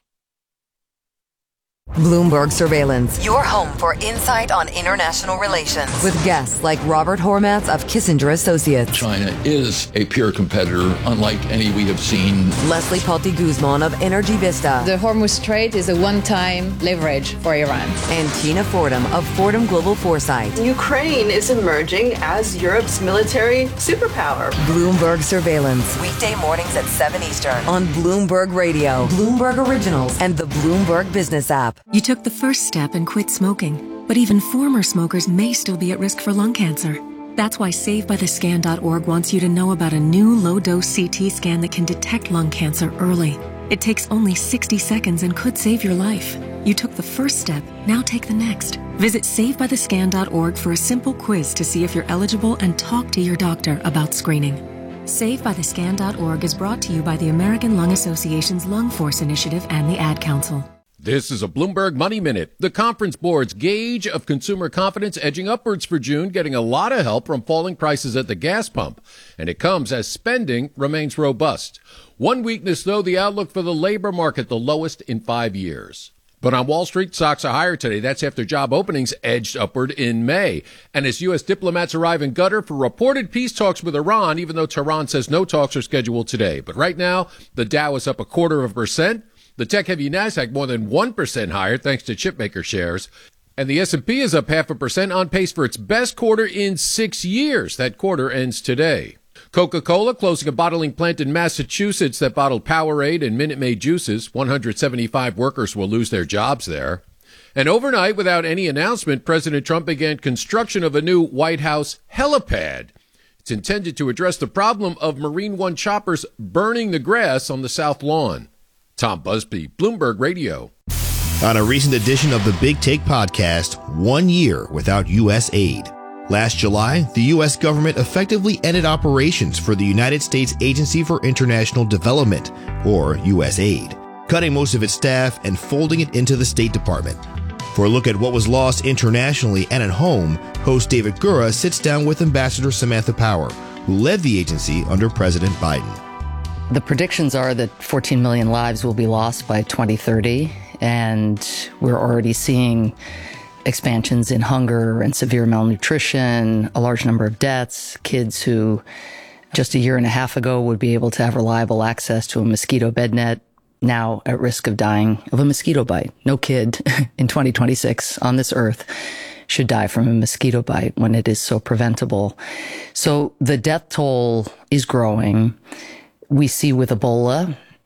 H: Bloomberg Surveillance.
S: Your home for insight on international relations.
H: With guests like Robert Hormats of Kissinger Associates.
T: China is a peer competitor, unlike any we have seen.
H: Leslie Palti Guzman of Energy Vista.
U: The Hormuz Strait is a one-time leverage for Iran.
H: And Tina Fordham of Fordham Global Foresight.
V: Ukraine is emerging as Europe's military superpower.
H: Bloomberg Surveillance.
S: Weekday mornings at seven Eastern.
H: On Bloomberg Radio, Bloomberg Originals, and the Bloomberg Business app.
W: You took the first step and quit smoking, but even former smokers may still be at risk for lung cancer. That's why Save By The Scan dot org wants you to know about a new low-dose C T scan that can detect lung cancer early. It takes only sixty seconds and could save your life. You took the first step, now take the next. Visit Save By The Scan dot org for a simple quiz to see if you're eligible and talk to your doctor about screening. Save By The Scan dot org is brought to you by the American Lung Association's Lung Force Initiative and the Ad Council.
X: This is a Bloomberg Money Minute. The Conference Board's gauge of consumer confidence edging upwards for June, getting a lot of help from falling prices at the gas pump. And it comes as spending remains robust. One weakness, though, the outlook for the labor market, the lowest in five years. But on Wall Street, stocks are higher today. That's after job openings edged upward in May. And as U S diplomats arrive in Qatar for reported peace talks with Iran, even though Tehran says no talks are scheduled today. But right now, the Dow is up a quarter of a percent. The tech-heavy NASDAQ more than one percent higher thanks to chipmaker shares. And the S and P is up half a percent on pace for its best quarter in six years. That quarter ends today. Coca-Cola closing a bottling plant in Massachusetts that bottled Powerade and Minute Maid juices. one hundred seventy-five workers will lose their jobs there. And overnight, without any announcement, President Trump began construction of a new White House helipad. It's intended to address the problem of Marine One choppers burning the grass on the South Lawn. Tom Busby, Bloomberg Radio.
Y: On a recent edition of the Big Take podcast, one year without U S aid. Last July, the U S government effectively ended operations for the United States Agency for International Development, or U S aid, cutting most of its staff and folding it into the State Department. For a look at what was lost internationally and at home, host David Gura sits down with Ambassador Samantha Power, who led the agency under President Biden.
Z: The predictions are that fourteen million lives will be lost by twenty thirty, and we're already seeing expansions in hunger and severe malnutrition, a large number of deaths, kids who just a year and a half ago would be able to have reliable access to a mosquito bed net, now at risk of dying of a mosquito bite. No kid in twenty twenty-six on this earth should die from a mosquito bite when it is so preventable. So the death toll is growing. We see with Ebola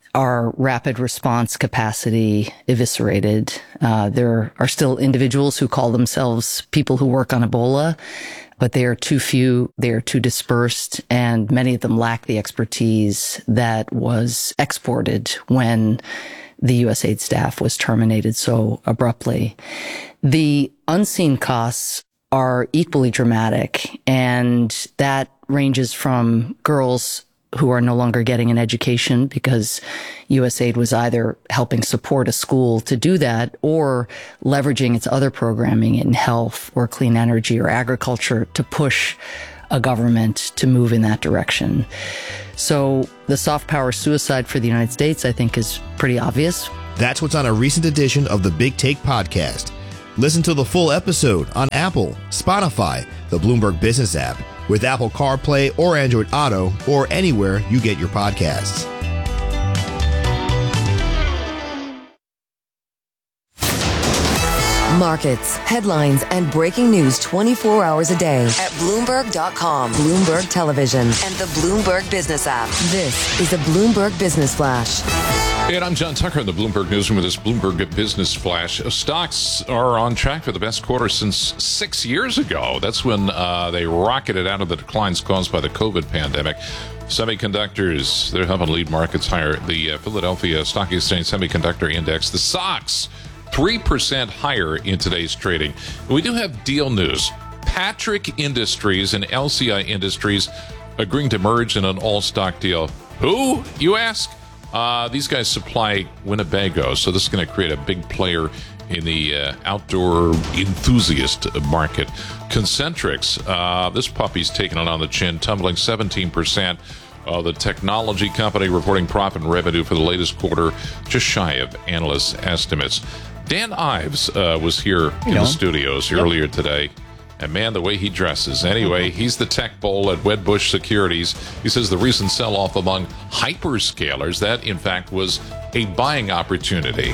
Z: our rapid response capacity eviscerated. Uh, there are still individuals who call themselves people who work on Ebola, but they are too few, they are too dispersed, and many of them lack the expertise that was exported when the U S A I D staff was terminated so abruptly. The unseen costs are equally dramatic, and that ranges from girls who are no longer getting an education because U S A I D was either helping support a school to do that or leveraging its other programming in health or clean energy or agriculture to push a government to move in that direction. So the soft power suicide for the United States, I think, is pretty obvious.
Y: That's what's on a recent edition of the Big Take podcast. Listen to the full episode on Apple, Spotify, the Bloomberg Business app, with Apple CarPlay or Android Auto, or anywhere you get your podcasts.
H: Markets, headlines, and breaking news twenty-four hours a day at Bloomberg dot com, Bloomberg Television, and the Bloomberg Business app. This is the Bloomberg Business Flash.
D: And I'm John Tucker in the Bloomberg Newsroom with this Bloomberg Business Flash. Stocks are on track for the best quarter since six years ago. That's when uh, they rocketed out of the declines caused by the COVID pandemic. Semiconductors, they're helping lead markets higher. The uh, Philadelphia Stock Exchange Semiconductor Index, the S O X, three percent higher in today's trading. We do have deal news. Patrick Industries and L C I Industries agreeing to merge in an all-stock deal. Who, you ask? Uh, these guys supply Winnebago, so this is going to create a big player in the uh, outdoor enthusiast market. Concentrix, uh, this puppy's taking it on the chin, tumbling seventeen percent. Uh, the technology company reporting profit and revenue for the latest quarter, just shy of analysts' estimates. Dan Ives uh, was here in
B: know.
D: the studios
B: Yep.
D: earlier today. And man, the way he dresses. Anyway, he's the tech bull at Wedbush Securities. He says the recent sell-off among hyperscalers, that in fact was a buying opportunity.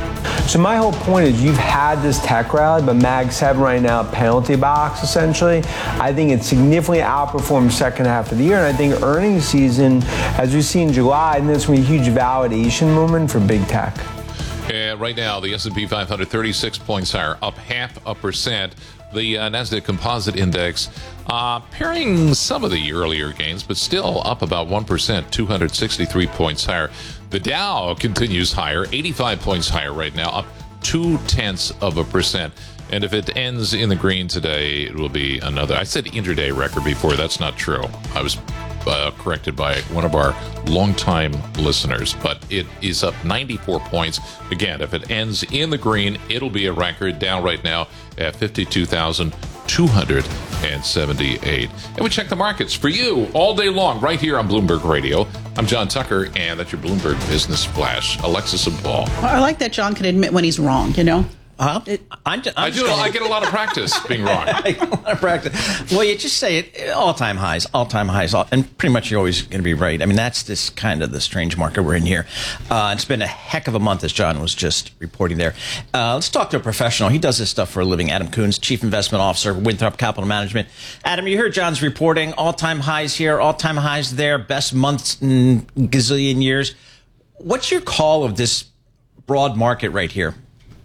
A: So my whole point is you've had this tech rally, but Mag seven right now, penalty box essentially. I think it significantly outperformed second half of the year. And I think earnings season, as we see in July, and there's going to be a huge validation movement for big tech.
D: And right now, the S and P five hundred, thirty-six points higher, up half a percent. The uh, NASDAQ Composite Index uh, pairing some of the earlier gains, but still up about one percent, two hundred sixty-three points higher. The Dow continues higher, eighty-five points higher right now, up two-tenths of a percent. And if it ends in the green today, it will be another. I said intraday record before. That's not true. I was uh, corrected by one of our longtime listeners, but it is up ninety-four points. Again, if it ends in the green, it'll be a record. Down right now at fifty-two thousand two hundred seventy-eight. And we check the markets for you all day long right here on Bloomberg Radio. I'm John Tucker, and that's your Bloomberg Business Flash. Alexis and Paul.
C: I like that John can admit when he's wrong, you know?
B: Uh, it, I'm, I'm
D: I do. I get a lot of practice being wrong.
B: I get a lot of practice. Well, you just say it, all-time highs, all-time highs, all, and pretty much you're always going to be right. I mean, that's just kind of the strange market we're in here. Uh, it's been a heck of a month, as John was just reporting there. Uh, let's talk to a professional. He does this stuff for a living. Adam Coons, Chief Investment Officer, Winthrop Capital Management. Adam, you heard John's reporting. All-time highs here, all-time highs there, best months in gazillion years. What's your call of this broad market right here?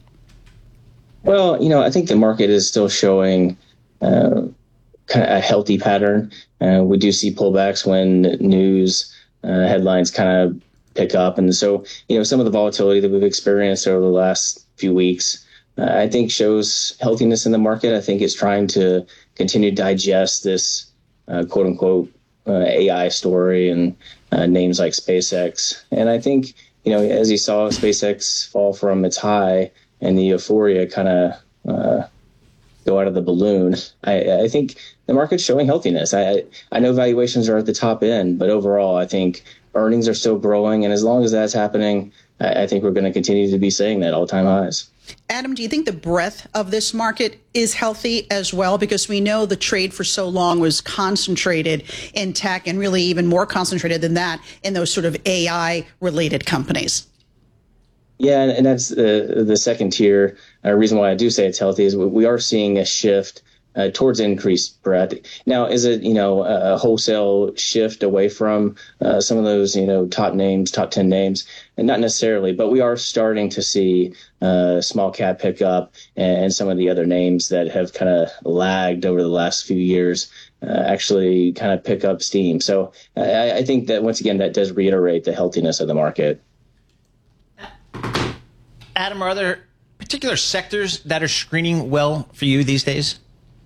E: Well, you know, I think the market is still showing uh, kind of a healthy pattern. Uh, we do see pullbacks when news uh, headlines kind of pick up. And so, you know, some of the volatility that we've experienced over the last few weeks, uh, I think shows healthiness in the market. I think it's trying to continue to digest this uh, quote unquote uh, A I story and uh, names like SpaceX. And I think, you know, as you saw SpaceX fall from its high, and the euphoria kind of uh, go out of the balloon, I, I think the market's showing healthiness. I I know valuations are at the top end, but overall, I think earnings are still growing. And as long as that's happening, I, I think we're going to continue to be saying that all-time highs.
C: Adam, do you think the breadth of this market is healthy as well? Because we know the trade for so long was concentrated in tech and really even more concentrated than that in those sort of A I-related companies.
E: Yeah, and that's the the second tier. Uh, reason why I do say it's healthy is we are seeing a shift uh, towards increased breadth. Now, is it, you know, a wholesale shift away from uh, some of those, you know, top names, top ten names? And not necessarily, but we are starting to see uh, small cap pick up, and some of the other names that have kind of lagged over the last few years uh, actually kind of pick up steam. So I, I think that, once again, that does reiterate the healthiness of the market.
B: Adam, are there particular sectors that are screening well for you these days?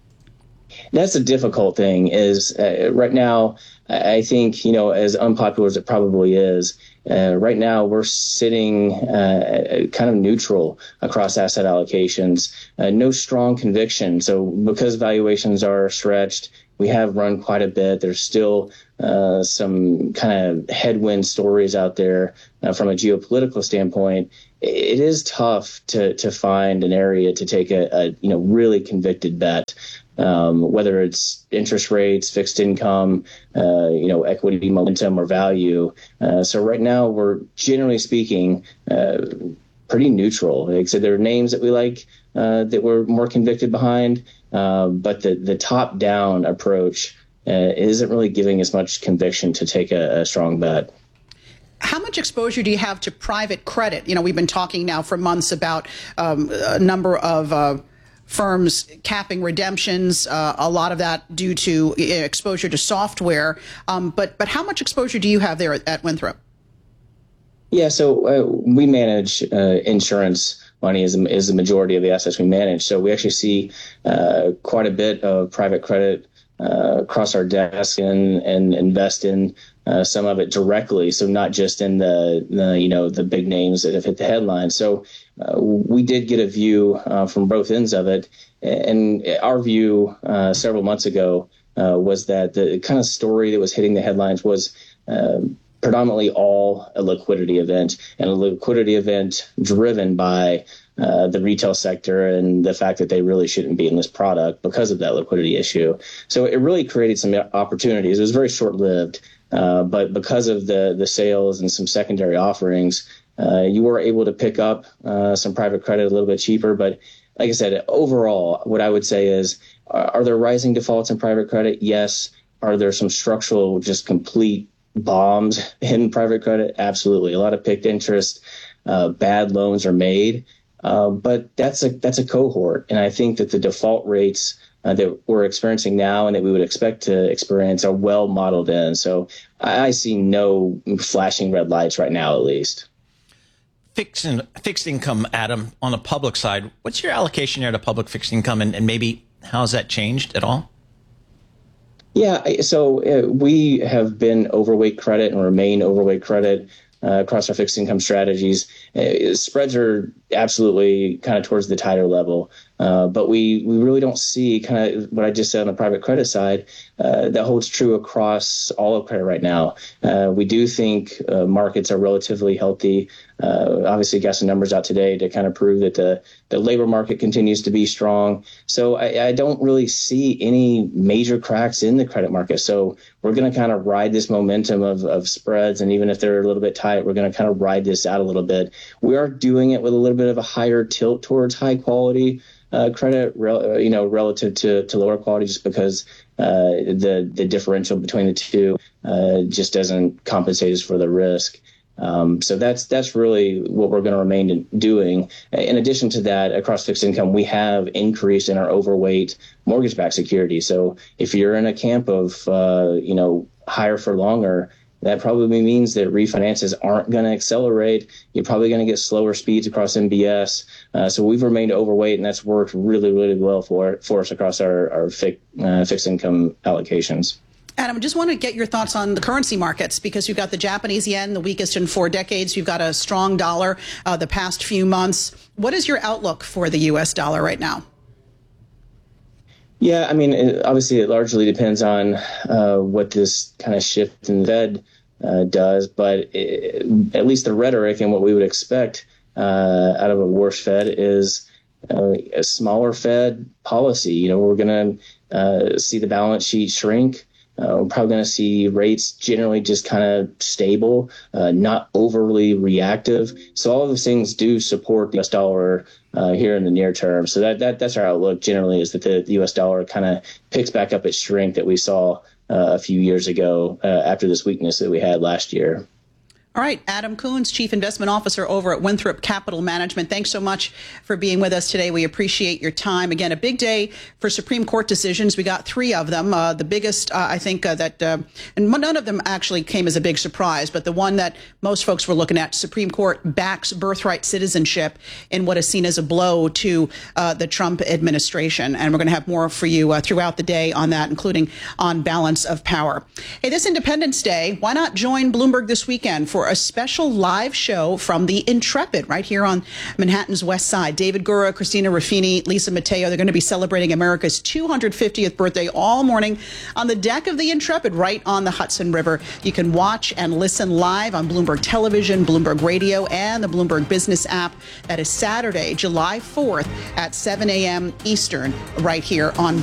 E: That's a difficult thing is uh, right now, I think, you know, as unpopular as it probably is, uh, right now we're sitting uh, kind of neutral across asset allocations, uh, no strong conviction. So because valuations are stretched, we have run quite a bit. There's still uh, some kind of headwind stories out there uh, from a geopolitical standpoint. It is tough to to find an area to take a, a you know really convicted bet, um, whether it's interest rates, fixed income, uh, you know, equity momentum or value. Uh, so right now we're generally speaking uh, pretty neutral. Like I said, there are names that we like uh, that we're more convicted behind, uh, but the the top down approach uh, isn't really giving as much conviction to take a, a strong bet.
C: How much exposure do you have to private credit? You know, we've been talking now for months about um, a number of uh, firms capping redemptions, uh, a lot of that due to exposure to software. Um, but but how much exposure do you have there at, at Winthrop?
E: Yeah, so uh, we manage uh, insurance money is, is the majority of the assets we manage. So we actually see uh, quite a bit of private credit uh, across our desk and, and invest in Uh, some of it directly, so not just in the, the you know the big names that have hit the headlines. So uh, we did get a view uh, from both ends of it, and our view uh, several months ago uh, was that the kind of story that was hitting the headlines was uh, predominantly all a liquidity event, and a liquidity event driven by uh, the retail sector and the fact that they really shouldn't be in this product because of that liquidity issue. So it really created some opportunities. It was very short-lived. Uh, but because of the the sales and some secondary offerings, uh, you were able to pick up uh, some private credit a little bit cheaper. But like I said, overall, what I would say is, are, are there rising defaults in private credit? Yes. Are there some structural, just complete bombs in private credit? Absolutely. A lot of picked interest, uh, bad loans are made. Uh, but that's a that's a cohort. And I think that the default rates Uh, that we're experiencing now and that we would expect to experience are well modeled in. So I, I see no flashing red lights right now, at least.
B: Fixed, in, fixed income, Adam, on the public side, what's your allocation there to public fixed income, and, and maybe how has that changed at all?
E: Yeah, so uh, we have been overweight credit and remain overweight credit uh, across our fixed income strategies. Uh, spreads are absolutely kind of towards the tighter level. Uh, but we, we really don't see kind of what I just said on the private credit side. Uh, that holds true across all of credit right now. Uh, we do think uh, markets are relatively healthy. Uh, obviously, got some numbers out today to kind of prove that the, the labor market continues to be strong. So I, I don't really see any major cracks in the credit market. So we're going to kind of ride this momentum of, of spreads. And even if they're a little bit tight, we're going to kind of ride this out a little bit. We are doing it with a little bit of a higher tilt towards high quality Uh, credit, rel- you know, relative to, to lower quality, just because uh, the the differential between the two uh, just doesn't compensate us for the risk. Um, so that's that's really what we're going to remain doing. In addition to that, across fixed income, we have increased in our overweight mortgage-backed security. So if you're in a camp of uh, you know higher for longer, that probably means that refinances aren't going to accelerate. You're probably going to get slower speeds across M B S. Uh, so we've remained overweight, and that's worked really, really well for for us across our, our fi- uh, fixed income allocations.
C: Adam, I just want to get your thoughts on the currency markets, because you've got the Japanese yen, the weakest in four decades. You've got a strong dollar uh, the past few months. What is your outlook for the U S dollar right now?
E: Yeah, I mean, it, obviously, it largely depends on uh, what this kind of shift in the Fed uh, does. But it, at least the rhetoric and what we would expect uh, out of a worse Fed is uh, a smaller Fed policy. You know, we're going to uh, see the balance sheet shrink. Uh, we're probably going to see rates generally just kind of stable, uh, not overly reactive. So all of those things do support the U S dollar uh, here in the near term. So that, that that's our outlook generally, is that the, the U S dollar kind of picks back up its strength that we saw uh, a few years ago uh, after this weakness that we had last year.
C: All right, Adam Coons, Chief Investment Officer over at Winthrop Capital Management. Thanks so much for being with us today. We appreciate your time. Again, a big day for Supreme Court decisions. We got three of them. Uh, the biggest, uh, I think, uh, that, uh, and none of them actually came as a big surprise, but the one that most folks were looking at, Supreme Court backs birthright citizenship in what is seen as a blow to uh, the Trump administration. And we're going to have more for you uh, throughout the day on that, including on balance of power. Hey, this Independence Day, why not join Bloomberg this weekend for a special live show from the Intrepid right here on Manhattan's West Side. David Gura, Christina Ruffini, Lisa Mateo, they're going to be celebrating America's two hundred fiftieth birthday all morning on the deck of the Intrepid right on the Hudson River. You can watch and listen live on Bloomberg Television, Bloomberg Radio, and the Bloomberg Business app. That is Saturday, July fourth at seven a.m. Eastern right here on